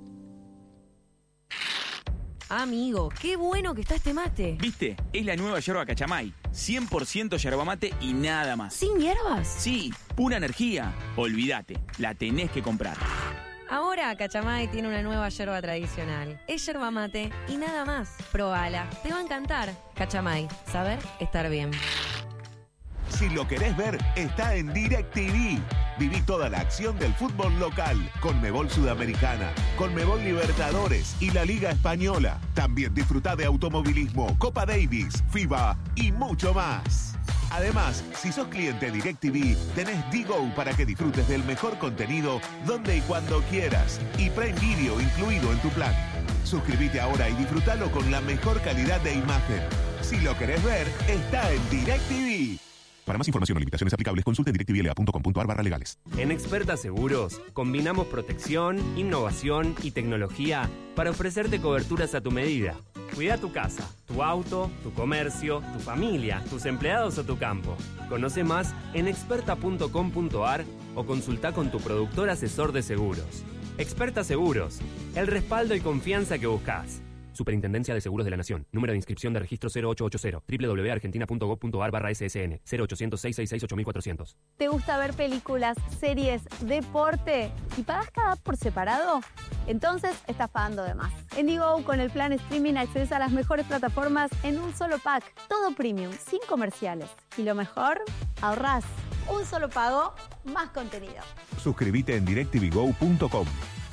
Speaker 13: Amigo, qué bueno que está este mate.
Speaker 14: ¿Viste? Es la nueva yerba Cachamay. 100% yerba mate y nada más.
Speaker 13: ¿Sin hierbas?
Speaker 14: Sí, pura energía. Olvídate, la tenés que comprar.
Speaker 13: Ahora Cachamay tiene una nueva yerba tradicional. Es yerba mate y nada más. Probala, te va a encantar. Cachamay, saber estar bien.
Speaker 15: Si lo querés ver, está en DirecTV. Viví toda la acción del fútbol local, Conmebol Sudamericana, Conmebol Libertadores y la Liga Española. También disfrutá de automovilismo, Copa Davis, FIBA y mucho más. Además, si sos cliente DirecTV, tenés D-Go para que disfrutes del mejor contenido donde y cuando quieras. Y Prime Video incluido en tu plan. Suscríbete ahora y disfrutalo con la mejor calidad de imagen. Si lo querés ver, está en DirecTV.
Speaker 16: Para más información o limitaciones aplicables, consulte en directvla.com.ar/legales.
Speaker 17: En Experta Seguros, combinamos protección, innovación y tecnología para ofrecerte coberturas a tu medida. Cuida tu casa, tu auto, tu comercio, tu familia, tus empleados o tu campo. Conoce más en experta.com.ar o consulta con tu productor asesor de seguros. Experta Seguros, el respaldo y confianza que buscas. Superintendencia de Seguros de la Nación. Número de inscripción de registro 0880. www.argentina.gov.ar/ssn. 0800-666-8400.
Speaker 18: ¿Te gusta ver películas, series, deporte y pagas cada por separado? Entonces estás pagando de más. En Digo, con el plan streaming accedes a las mejores plataformas en un solo pack. Todo premium, sin comerciales. Y lo mejor, ahorrás. Un solo pago, más contenido.
Speaker 15: Suscríbete en directvgo.com.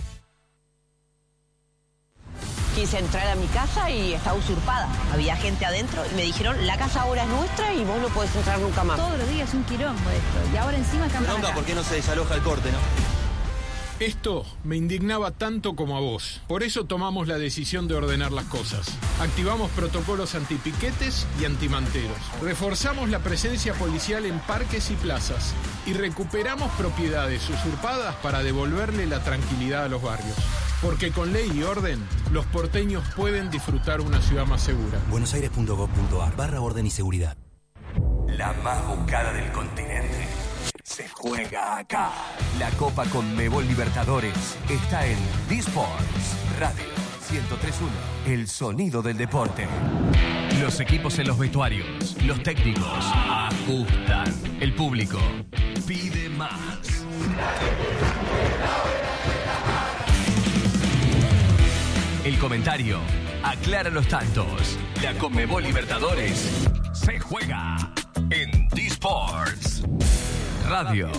Speaker 19: Quise entrar a mi casa y estaba usurpada. Había gente adentro y me dijeron, la casa ahora es nuestra y vos no podés entrar nunca más.
Speaker 20: Todos los días un quilombo esto. Y ahora encima cambian.
Speaker 9: Bronca, ¿por qué no se desaloja el corte, no?
Speaker 10: Esto me indignaba tanto como a vos. Por eso tomamos la decisión de ordenar las cosas. Activamos protocolos antipiquetes y antimanteros. Reforzamos la presencia policial en parques y plazas. Y recuperamos propiedades usurpadas para devolverle la tranquilidad a los barrios. Porque con ley y orden, los porteños pueden disfrutar una ciudad más segura.
Speaker 8: buenosaires.gov.ar/orden y seguridad. La más buscada del continente se juega acá. La Copa Conmebol Libertadores está en D-Sports Radio 103.1. El sonido del deporte. Los equipos en los vestuarios, los técnicos ajustan. El público pide más. El comentario aclara los tantos. La Conmebol Libertadores se juega en D-Sports Radio.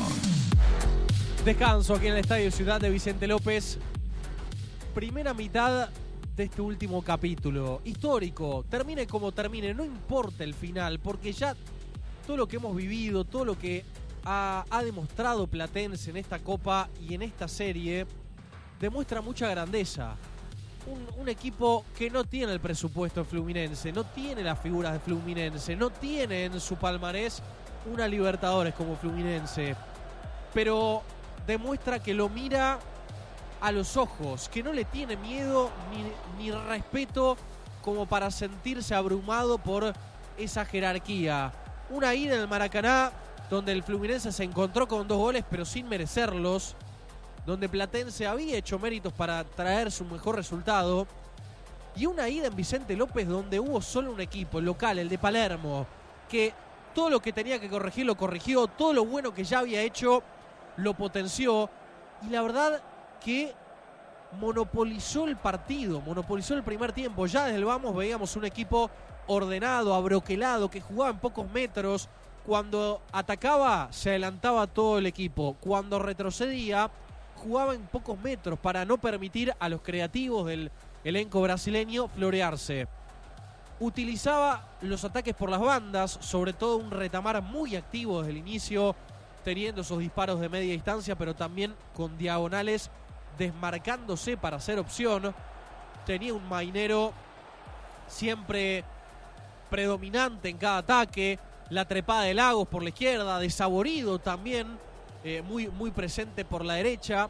Speaker 2: Descanso aquí en el Estadio Ciudad de Vicente López. Primera mitad de este último capítulo. Histórico. Termine como termine. No importa el final, porque ya todo lo que hemos vivido, todo lo que ha demostrado Platense en esta Copa y en esta serie, demuestra mucha grandeza. Un equipo que no tiene el presupuesto de Fluminense, no tiene las figuras de Fluminense, no tiene en su palmarés una Libertadores como Fluminense, pero demuestra que lo mira a los ojos, que no le tiene miedo ni respeto como para sentirse abrumado por esa jerarquía. Una ida en el Maracaná donde el Fluminense se encontró con 2 goles pero sin merecerlos, donde Platense había hecho méritos para traer su mejor resultado, y una ida en Vicente López donde hubo solo un equipo, el local, el de Palermo, que todo lo que tenía que corregir lo corrigió, todo lo bueno que ya había hecho lo potenció, y la verdad que monopolizó el partido, monopolizó el primer tiempo. Ya desde el vamos veíamos un equipo ordenado, abroquelado, que jugaba en pocos metros. Cuando atacaba se adelantaba todo el equipo, cuando retrocedía jugaba en pocos metros para no permitir a los creativos del elenco brasileño florearse. Utilizaba los ataques por las bandas, sobre todo un Retamar muy activo desde el inicio, teniendo esos disparos de media distancia, pero también con diagonales desmarcándose para hacer opción. Tenía un Mainero siempre predominante en cada ataque, la trepada de Lagos por la izquierda, de Saborido también, muy presente por la derecha.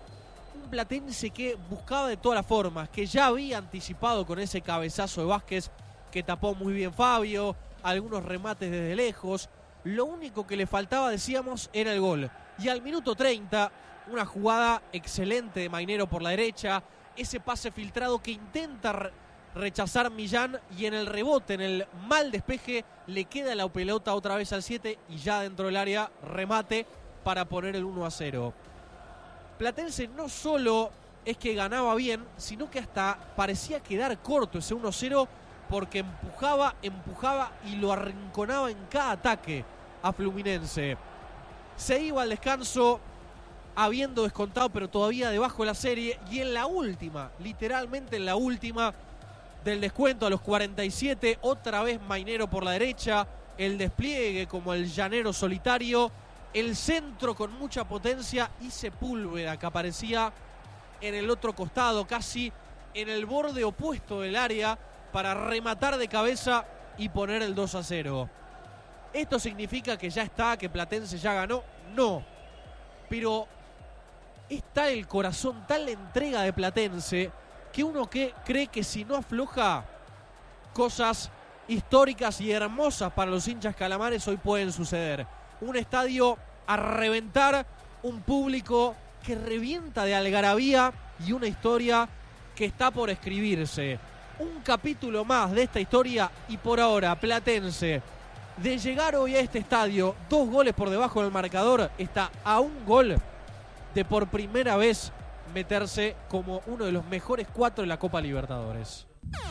Speaker 2: Un Platense que buscaba de todas las formas, que ya había anticipado con ese cabezazo de Vázquez que tapó muy bien Fabio, algunos remates desde lejos. Lo único que le faltaba, decíamos, era el gol. Y al minuto 30, una jugada excelente de Mainero por la derecha, ese pase filtrado que intenta rechazar Millán y en el rebote, en el mal despeje, le queda la pelota otra vez al 7 y ya dentro del área remate para poner el 1-0. Platense no solo es que ganaba bien, sino que hasta parecía quedar corto ese 1-0 porque empujaba y lo arrinconaba en cada ataque a Fluminense. Se iba al descanso habiendo descontado, pero todavía debajo de la serie, y en la última, literalmente en la última del descuento a los 47, otra vez Mainero por la derecha, el despliegue como el llanero solitario, el centro con mucha potencia y Sepúlveda que aparecía en el otro costado, casi en el borde opuesto del área para rematar de cabeza y poner el 2-0. ¿Esto significa que ya está, que Platense ya ganó? No, pero está el corazón, tal la entrega de Platense, que uno cree que si no afloja, cosas históricas y hermosas para los hinchas calamares hoy pueden suceder. Un estadio a reventar, un público que revienta de algarabía y una historia que está por escribirse. Un capítulo más de esta historia y por ahora Platense, de llegar hoy a este estadio 2 goles por debajo del marcador, está a un gol de por primera vez meterse como uno de los mejores 4 de la Copa Libertadores.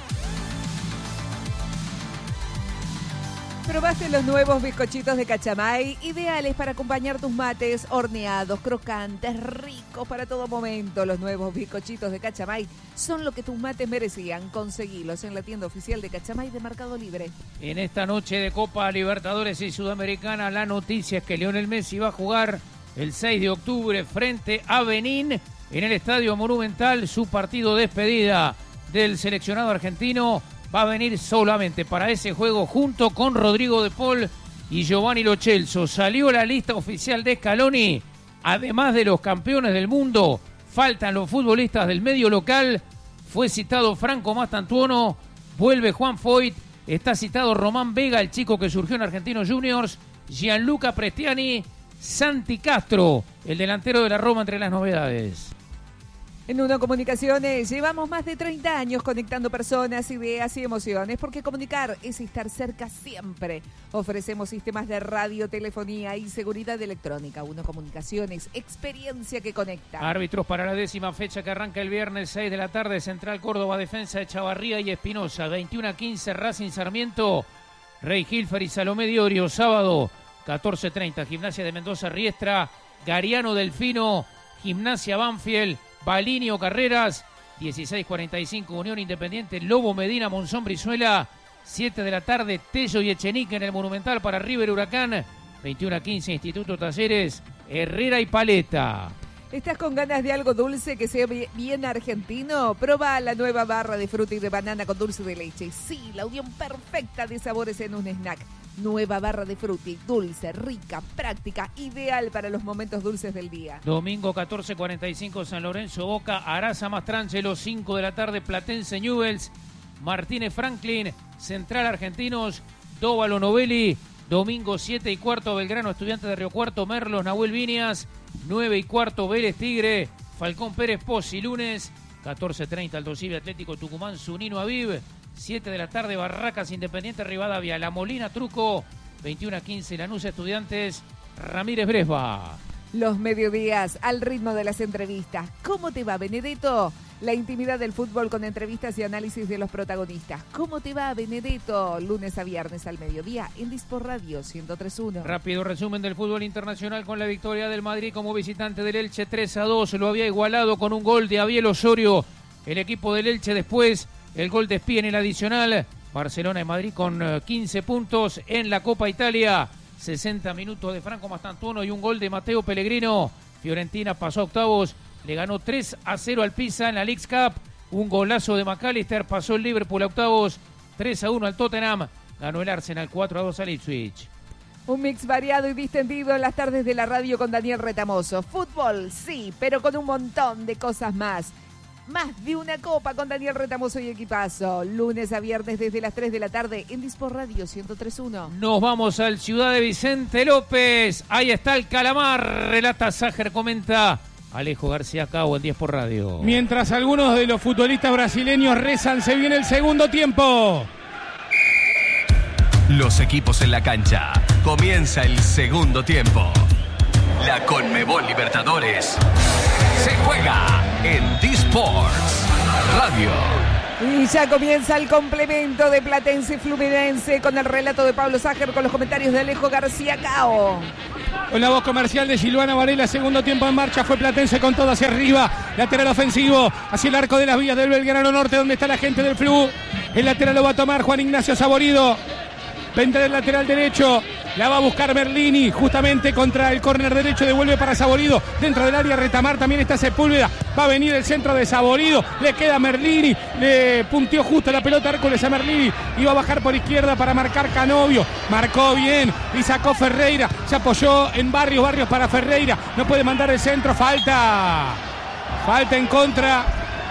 Speaker 4: ¿Probaste los nuevos bizcochitos de Cachamay? Ideales para acompañar tus mates, horneados, crocantes, ricos para todo momento. Los nuevos bizcochitos de Cachamay son lo que tus mates merecían. Conseguilos en la tienda oficial de Cachamay de Mercado Libre.
Speaker 7: En esta noche de Copa Libertadores y Sudamericana, la noticia es que Lionel Messi va a jugar el 6 de octubre frente a Benín en el Estadio Monumental. Su partido de despedida del seleccionado argentino va a venir solamente para ese juego junto con Rodrigo de Paul y Giovanni Lo Celso. Salió la lista oficial de Scaloni. Además de los campeones del mundo, faltan los futbolistas del medio local. Fue citado Franco Mastantuono, vuelve Juan Foyt, está citado Román Vega, el chico que surgió en Argentinos Juniors, Gianluca Prestiani, Santi Castro, el delantero de la Roma, entre las novedades.
Speaker 4: En Uno Comunicaciones llevamos más de 30 años conectando personas, ideas y emociones, porque comunicar es estar cerca siempre. Ofrecemos sistemas de radio, telefonía y seguridad electrónica. Uno Comunicaciones, experiencia que conecta.
Speaker 7: Árbitros para la 10ª fecha que arranca el viernes 6 de la tarde. Central Córdoba, defensa de Chavarría y Espinosa. 21:15 Racing Sarmiento, Rey Hilfer y Salomé Diorio. Sábado 14:30 Gimnasia de Mendoza Riestra, Gariano Delfino, Gimnasia Banfield, Balinio Carreras. 16:45 Unión Independiente, Lobo Medina, Monzón Brizuela. 7 de la tarde Tello y Echenique en el Monumental para River Huracán. 21:15 Instituto Talleres, Herrera y Paleta.
Speaker 4: ¿Estás con ganas de algo dulce que sea bien argentino? Proba la nueva barra de fruta y de banana con dulce de leche. Sí, la unión perfecta de sabores en un snack. Nueva barra de frutti, dulce, rica, práctica, ideal para los momentos dulces del día.
Speaker 7: Domingo 14:45 San Lorenzo Boca, Araza Mastrangelo. 5 de la tarde Platense Newell's, Martínez Franklin, Central Argentinos, Dóvalo Novelli. Domingo 7:15 Belgrano Estudiantes de Río Cuarto, Merlos Nahuel Viñas. 9:15 Vélez Tigre, Falcón Pérez Pozzi. Lunes 14:30 Aldosivi Atlético Tucumán, Zunino Aviv. 7 de la tarde Barracas Independiente Rivadavia, La Molina Truco. 21:15 Lanús Estudiantes, Ramírez Bresba.
Speaker 4: Los mediodías al ritmo de las entrevistas. ¿Cómo te va, Benedetto? La intimidad del fútbol con entrevistas y análisis de los protagonistas. ¿Cómo te va, Benedetto? Lunes a viernes al mediodía en Dispor Radio 103.1.
Speaker 7: Rápido resumen del fútbol internacional con la victoria del Madrid como visitante del Elche 3-2. Lo había igualado con un gol de Abiel Osorio. El equipo del Elche después, el gol de Espía en el adicional. Barcelona y Madrid con 15 puntos en la Copa Italia. 60 minutos de Franco Mastantuono y un gol de Matteo Pellegrino. Fiorentina pasó a octavos, le ganó 3-0 al Pisa en la Leagues Cup. Un golazo de McAllister, pasó el Liverpool a octavos. 3-1 al Tottenham, ganó el Arsenal 4-2 al Ipswich.
Speaker 4: Un mix variado y distendido en las tardes de la radio con Daniel Retamoso. Fútbol, sí, pero con un montón de cosas más. Más de una copa con Daniel Retamoso y equipazo. Lunes a viernes desde las 3 de la tarde en Dispor Radio 103.1.
Speaker 7: Nos vamos al Ciudad de Vicente López. Ahí está el calamar. Relata Ságer, comenta Alejo García Cao en Dispor Radio.
Speaker 1: Mientras algunos de los futbolistas brasileños rezan, se viene el segundo tiempo.
Speaker 8: Los equipos en la cancha. Comienza el segundo tiempo. La Conmebol Libertadores se juega en D-Sports Radio.
Speaker 4: Y ya comienza el complemento de Platense Fluminense con el relato de Pablo Ságer, con los comentarios de Alejo García Cao.
Speaker 1: Con la voz comercial de Silvana Varela, segundo tiempo en marcha, fue Platense con todo hacia arriba, lateral ofensivo, hacia el arco de las vías del Belgrano Norte, donde está la gente del Flu. El lateral lo va a tomar Juan Ignacio Saborido. Vendrá el lateral derecho, la va a buscar Merlini, justamente contra el córner derecho, devuelve para Saborido, dentro del área Retamar, también está Sepúlveda, va a venir el centro de Saborido, le queda Merlini, le punteó justo la pelota Hércules a Merlini, iba a bajar por izquierda para marcar Canovio, marcó bien, y sacó Ferreira, se apoyó en Barrios para Ferreira, no puede mandar el centro, falta en contra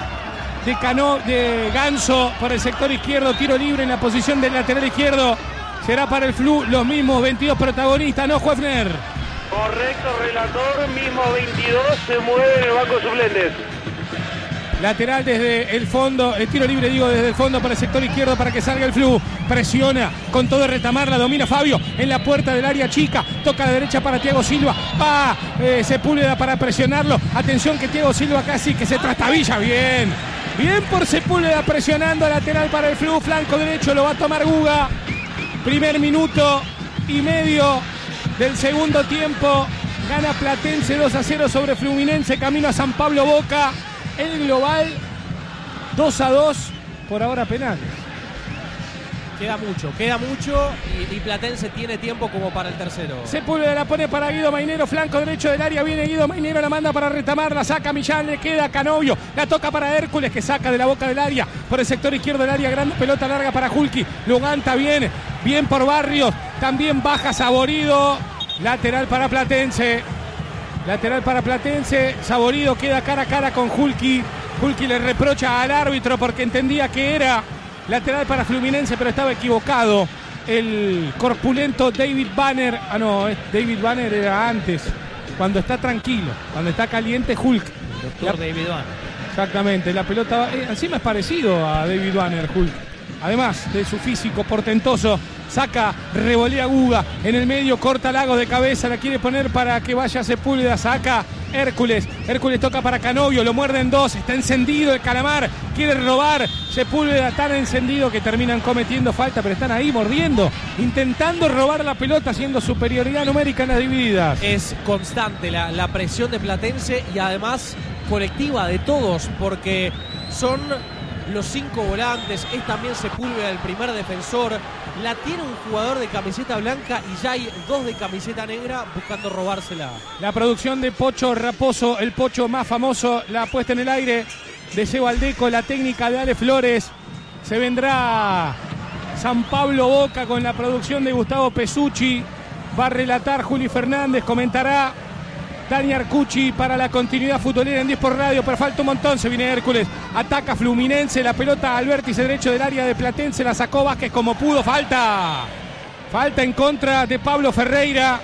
Speaker 1: de Ganso por el sector izquierdo, tiro libre en la posición del lateral izquierdo. Será para el Flu, los mismos 22 protagonistas, ¿no, Huefner?
Speaker 3: Correcto, relator, mismo 22, se mueve en el banco de suplentes.
Speaker 1: Lateral desde el fondo, el tiro libre desde el fondo para el sector izquierdo para que salga el Flu. Presiona con todo Retamar, la domina Fabio en la puerta del área chica. Toca a la derecha para Thiago Silva. Va Sepúlveda para presionarlo. Atención que Thiago Silva casi que se trastabilla. Bien por Sepúlveda presionando, lateral para el Flu. Flanco derecho lo va a tomar Guga. Primer minuto y medio del segundo tiempo. Gana Platense 2-0 sobre Fluminense. Camino a San Pablo Boca. El global 2-2. Por ahora penales.
Speaker 2: Queda mucho y Platense tiene tiempo como para el tercero.
Speaker 1: Sepúlveda la pone para Guido Mainero, flanco derecho del área, viene Guido Mainero, la manda para Retamar, la saca Millán, le queda Canovio, la toca para Hércules que saca de la boca del área, por el sector izquierdo del área, grande pelota larga para Hulki, Luganta bien por Barrios, también baja Saborido, lateral para Platense, Saborido queda cara a cara con Hulki le reprocha al árbitro porque entendía que era lateral para Fluminense, pero estaba equivocado. El corpulento David Banner. David Banner era antes. Cuando está tranquilo, cuando está caliente, Hulk.
Speaker 7: Doctor David Banner.
Speaker 1: Exactamente, la pelota. Encima es parecido a David Banner, Hulk. Además de su físico portentoso, saca, revolea Guga. En el medio, corta Lagos de cabeza, la quiere poner para que vaya Sepúlveda, saca Hércules toca para Canovio, lo muerden dos, está encendido el calamar, quiere robar, Sepúlveda tan encendido que terminan cometiendo falta, pero están ahí mordiendo, intentando robar la pelota, haciendo superioridad numérica en las divididas.
Speaker 2: Es constante la presión de Platense y además colectiva de todos, porque son los 5 volantes, es también Sepúlveda el primer defensor, la tiene un jugador de camiseta blanca y ya hay 2 de camiseta negra buscando robársela.
Speaker 1: La producción de Pocho Raposo, el Pocho más famoso, la puesta en el aire de Sebo Aldeco, la técnica de Ale Flores, se vendrá San Pablo Boca con la producción de Gustavo Pesucci, va a relatar Juli Fernández, comentará Dani Arcucci para la continuidad futbolera en Dispor Radio, pero falta un montón, se viene Hércules, ataca Fluminense, la pelota al vértice derecho del área de Platense, la sacó Vázquez como pudo, falta en contra de Pablo Ferreira,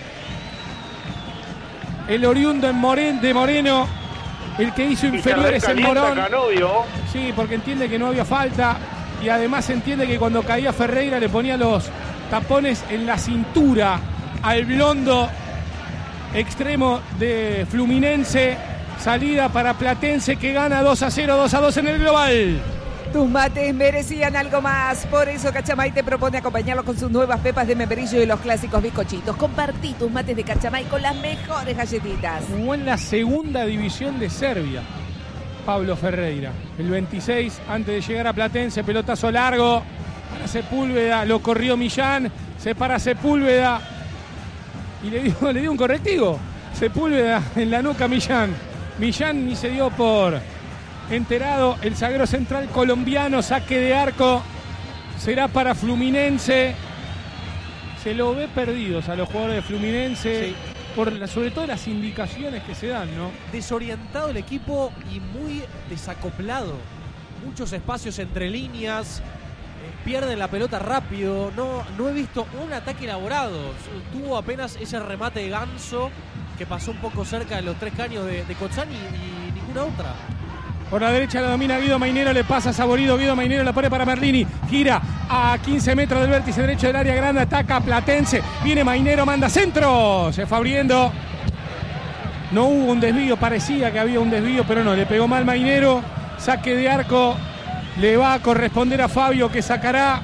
Speaker 1: el oriundo de Moreno, el que hizo inferiores en Morón. Sí, porque entiende que no había falta y además entiende que cuando caía Ferreira le ponía los tapones en la cintura al blondo extremo de Fluminense. Salida para Platense que gana 2-0, 2-2 en el global.
Speaker 4: Tus mates merecían algo más, por eso Cachamay te propone acompañarlos con sus nuevas pepas de membrillo y los clásicos bizcochitos. Compartí tus mates de Cachamay con las mejores galletitas.
Speaker 1: Jugó en la segunda división de Serbia Pablo Ferreira, el 26 antes de llegar a Platense, pelotazo largo para Sepúlveda, lo corrió Millán, se para Sepúlveda y le dio un correctivo. Sepúlveda en la nuca Millán ni se dio por enterado. El zaguero central colombiano, saque de arco, será para Fluminense. Se lo ve perdidos a los jugadores de Fluminense,
Speaker 2: Sí.
Speaker 1: sobre todo las indicaciones que se dan, ¿no?
Speaker 2: Desorientado el equipo y muy desacoplado. Muchos espacios entre líneas, pierden la pelota rápido. No he visto un ataque elaborado. Tuvo apenas ese remate de Ganso que pasó un poco cerca de los 3 caños de Cozzani y ninguna otra.
Speaker 1: Por la derecha la domina Guido Mainero, le pasa Saborido, Guido Mainero la pone para Merlini, gira a 15 metros del vértice derecho del área grande, ataca Platense, viene Mainero, manda centro, se fue abriendo, no hubo un desvío, parecía que había un desvío, pero no, le pegó mal Mainero, saque de arco, le va a corresponder a Fabio, que sacará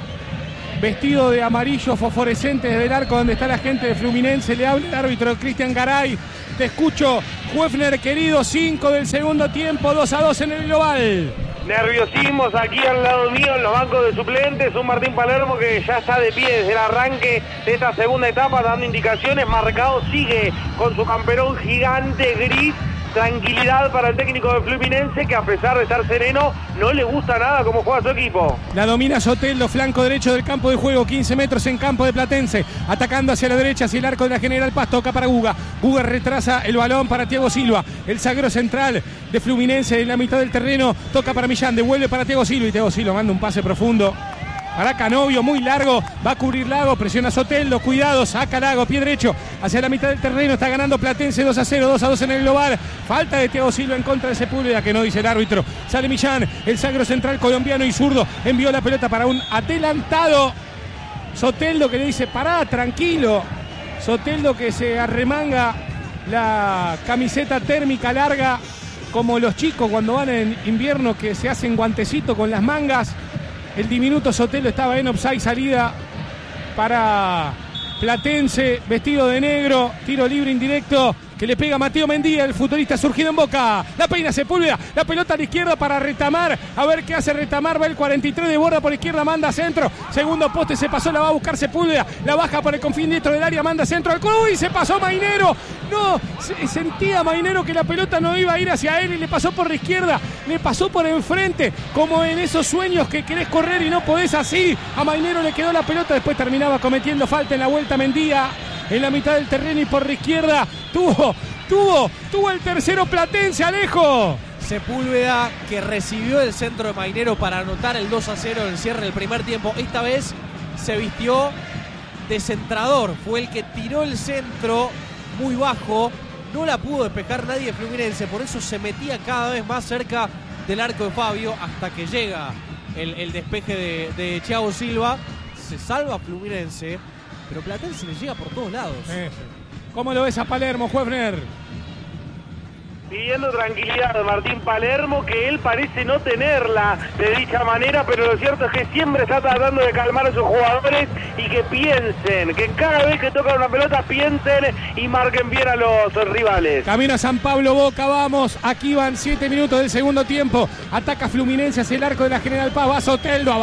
Speaker 1: vestido de amarillo fosforescente desde el arco donde está la gente de Fluminense. Le habla el árbitro Cristian Garay. Te escucho, Juefner, querido. 5 del segundo tiempo, 2-2 en el global.
Speaker 3: Nerviosismos aquí al lado mío en los bancos de suplentes. Un Martín Palermo que ya está de pie desde el arranque de esta segunda etapa, dando indicaciones. Marcado sigue con su camperón gigante gris. Tranquilidad para el técnico de Fluminense, que a pesar de estar sereno, no le gusta nada cómo juega su equipo.
Speaker 1: La domina Soteldo, flanco derecho del campo de juego, 15 metros en campo de Platense, atacando hacia la derecha, hacia el arco de la General Paz, toca para Guga. Guga retrasa el balón para Thiago Silva, el zaguero central de Fluminense en la mitad del terreno, toca para Millán, devuelve para Thiago Silva y Thiago Silva manda un pase profundo para Canovio, muy largo, va a cubrir Lago, presiona Soteldo, cuidado, saca Lago, pie derecho, hacia la mitad del terreno, está ganando Platense 2-0, 2-2 en el global, falta de Thiago Silva en contra de Sepúlveda, que no dice el árbitro, sale Millán, el zaguero central colombiano y zurdo, envió la pelota para un adelantado Soteldo, que le dice, pará, tranquilo, Soteldo que se arremanga la camiseta térmica larga, como los chicos cuando van en invierno que se hacen guantecito con las mangas. El diminuto Soteldo estaba en offside, salida para Platense, vestido de negro, tiro libre indirecto que le pega Mateo Mendía, el futbolista surgido en Boca. La peina Sepúlveda, la pelota a la izquierda para Retamar, a ver qué hace Retamar, va el 43 de borda por izquierda, manda centro, segundo poste, se pasó, la va a buscar Sepúlveda, la baja por el confín diestro del área, manda centro al club y se pasó Mainero. No, sentía Mainero que la pelota no iba a ir hacia él y le pasó por la izquierda, le pasó por enfrente, como en esos sueños que querés correr y no podés así. A Mainero le quedó la pelota, después terminaba cometiendo falta en la vuelta Mendía, en la mitad del terreno y por la izquierda tuvo el tercero Platense, Alejo.
Speaker 2: Sepúlveda, que recibió el centro de Mainero para anotar el 2-0 en el cierre del primer tiempo. Esta vez se vistió de centrador, fue el que tiró el centro muy bajo, no la pudo despejar nadie de Fluminense, por eso se metía cada vez más cerca del arco de Fabio hasta que llega el despeje de Thiago Silva. Se salva Fluminense, pero Platense le llega por todos lados.
Speaker 1: ¿Cómo lo ves a Palermo, Juefner?
Speaker 3: Pidiendo tranquilidad a Martín Palermo, que él parece no tenerla de dicha manera, pero lo cierto es que siempre está tratando de calmar a sus jugadores y que piensen, que cada vez que tocan una pelota piensen y marquen bien a los rivales.
Speaker 1: Camino a San Pablo, Boca, vamos, aquí van 7 minutos del segundo tiempo, ataca Fluminense hacia el arco de la General Paz, va Soteldo,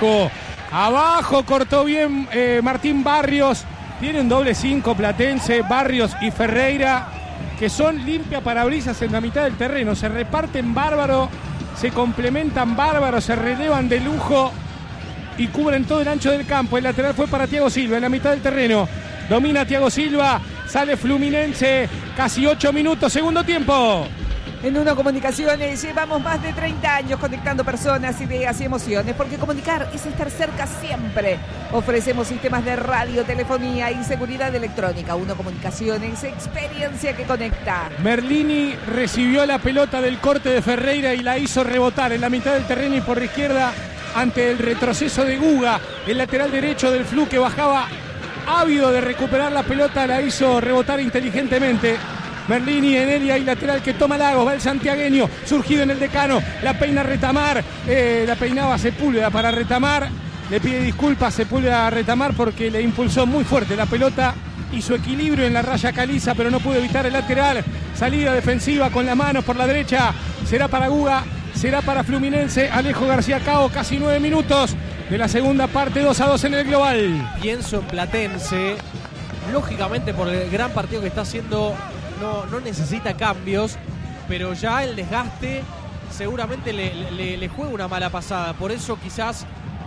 Speaker 1: abajo, cortó bien Martín Barrios, tienen doble 5 Platense, Barrios y Ferreira, que son limpia parabrisas en la mitad del terreno, se reparten bárbaro, se complementan bárbaro, se relevan de lujo y cubren todo el ancho del campo. El lateral fue para Thiago Silva en la mitad del terreno, domina Thiago Silva, sale Fluminense, casi 8 minutos, segundo tiempo.
Speaker 4: En Uno Comunicaciones llevamos más de 30 años conectando personas, ideas y emociones, porque comunicar es estar cerca siempre. Ofrecemos sistemas de radio, telefonía y seguridad electrónica. Uno Comunicaciones, experiencia que conecta.
Speaker 1: Merlini recibió la pelota del corte de Ferreira y la hizo rebotar en la mitad del terreno y por la izquierda ante el retroceso de Guga. El lateral derecho del Flu, que bajaba ávido de recuperar la pelota, la hizo rebotar inteligentemente. Merlini en él y hay lateral que toma Lagos, va el santiagueño, surgido en el Decano, la peina Retamar, la peinaba Sepúlveda para Retamar, le pide disculpas Sepúlveda a Retamar porque le impulsó muy fuerte la pelota y su equilibrio en la raya caliza, pero no pudo evitar el lateral, salida defensiva con la mano por la derecha, será para Guga, será para Fluminense, Alejo García Cao, casi 9 minutos de la segunda parte, 2-2 en el global.
Speaker 2: Pienso en Platense, lógicamente por el gran partido que está haciendo. No necesita cambios, pero ya el desgaste seguramente le juega una mala pasada. Por eso quizás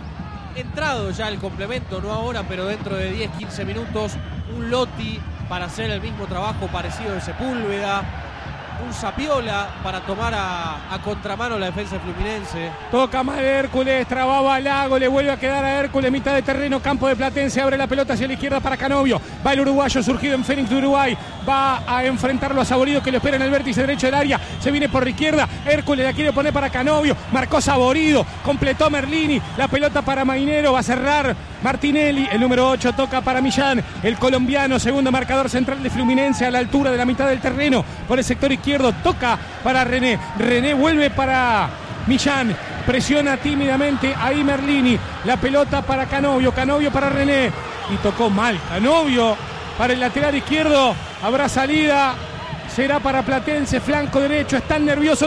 Speaker 2: entrado ya el complemento, no ahora, pero dentro de 10-15 minutos, un Lotti para hacer el mismo trabajo parecido de Sepúlveda, un Zapiola para tomar a contramano la defensa de Fluminense.
Speaker 1: Toca mal Hércules, trababa Lago, le vuelve a quedar a Hércules, mitad de terreno, campo de Platense, abre la pelota hacia la izquierda para Canovio, va el uruguayo surgido en Fénix de Uruguay, va a enfrentarlo a Saborido que lo espera en el vértice derecho del área, se viene por la izquierda, Hércules la quiere poner para Canovio, marcó Saborido, completó Merlini, la pelota para Mainero, va a cerrar Martinelli, el número 8 toca para Millán, el colombiano, segundo marcador central de Fluminense a la altura de la mitad del terreno, por el sector izquierdo, toca para René, René vuelve para Millán, presiona tímidamente ahí Merlini, la pelota para Canovio, Canovio para René, y tocó mal Canovio para el lateral izquierdo, habrá salida, será para Platense, flanco derecho, están nerviosos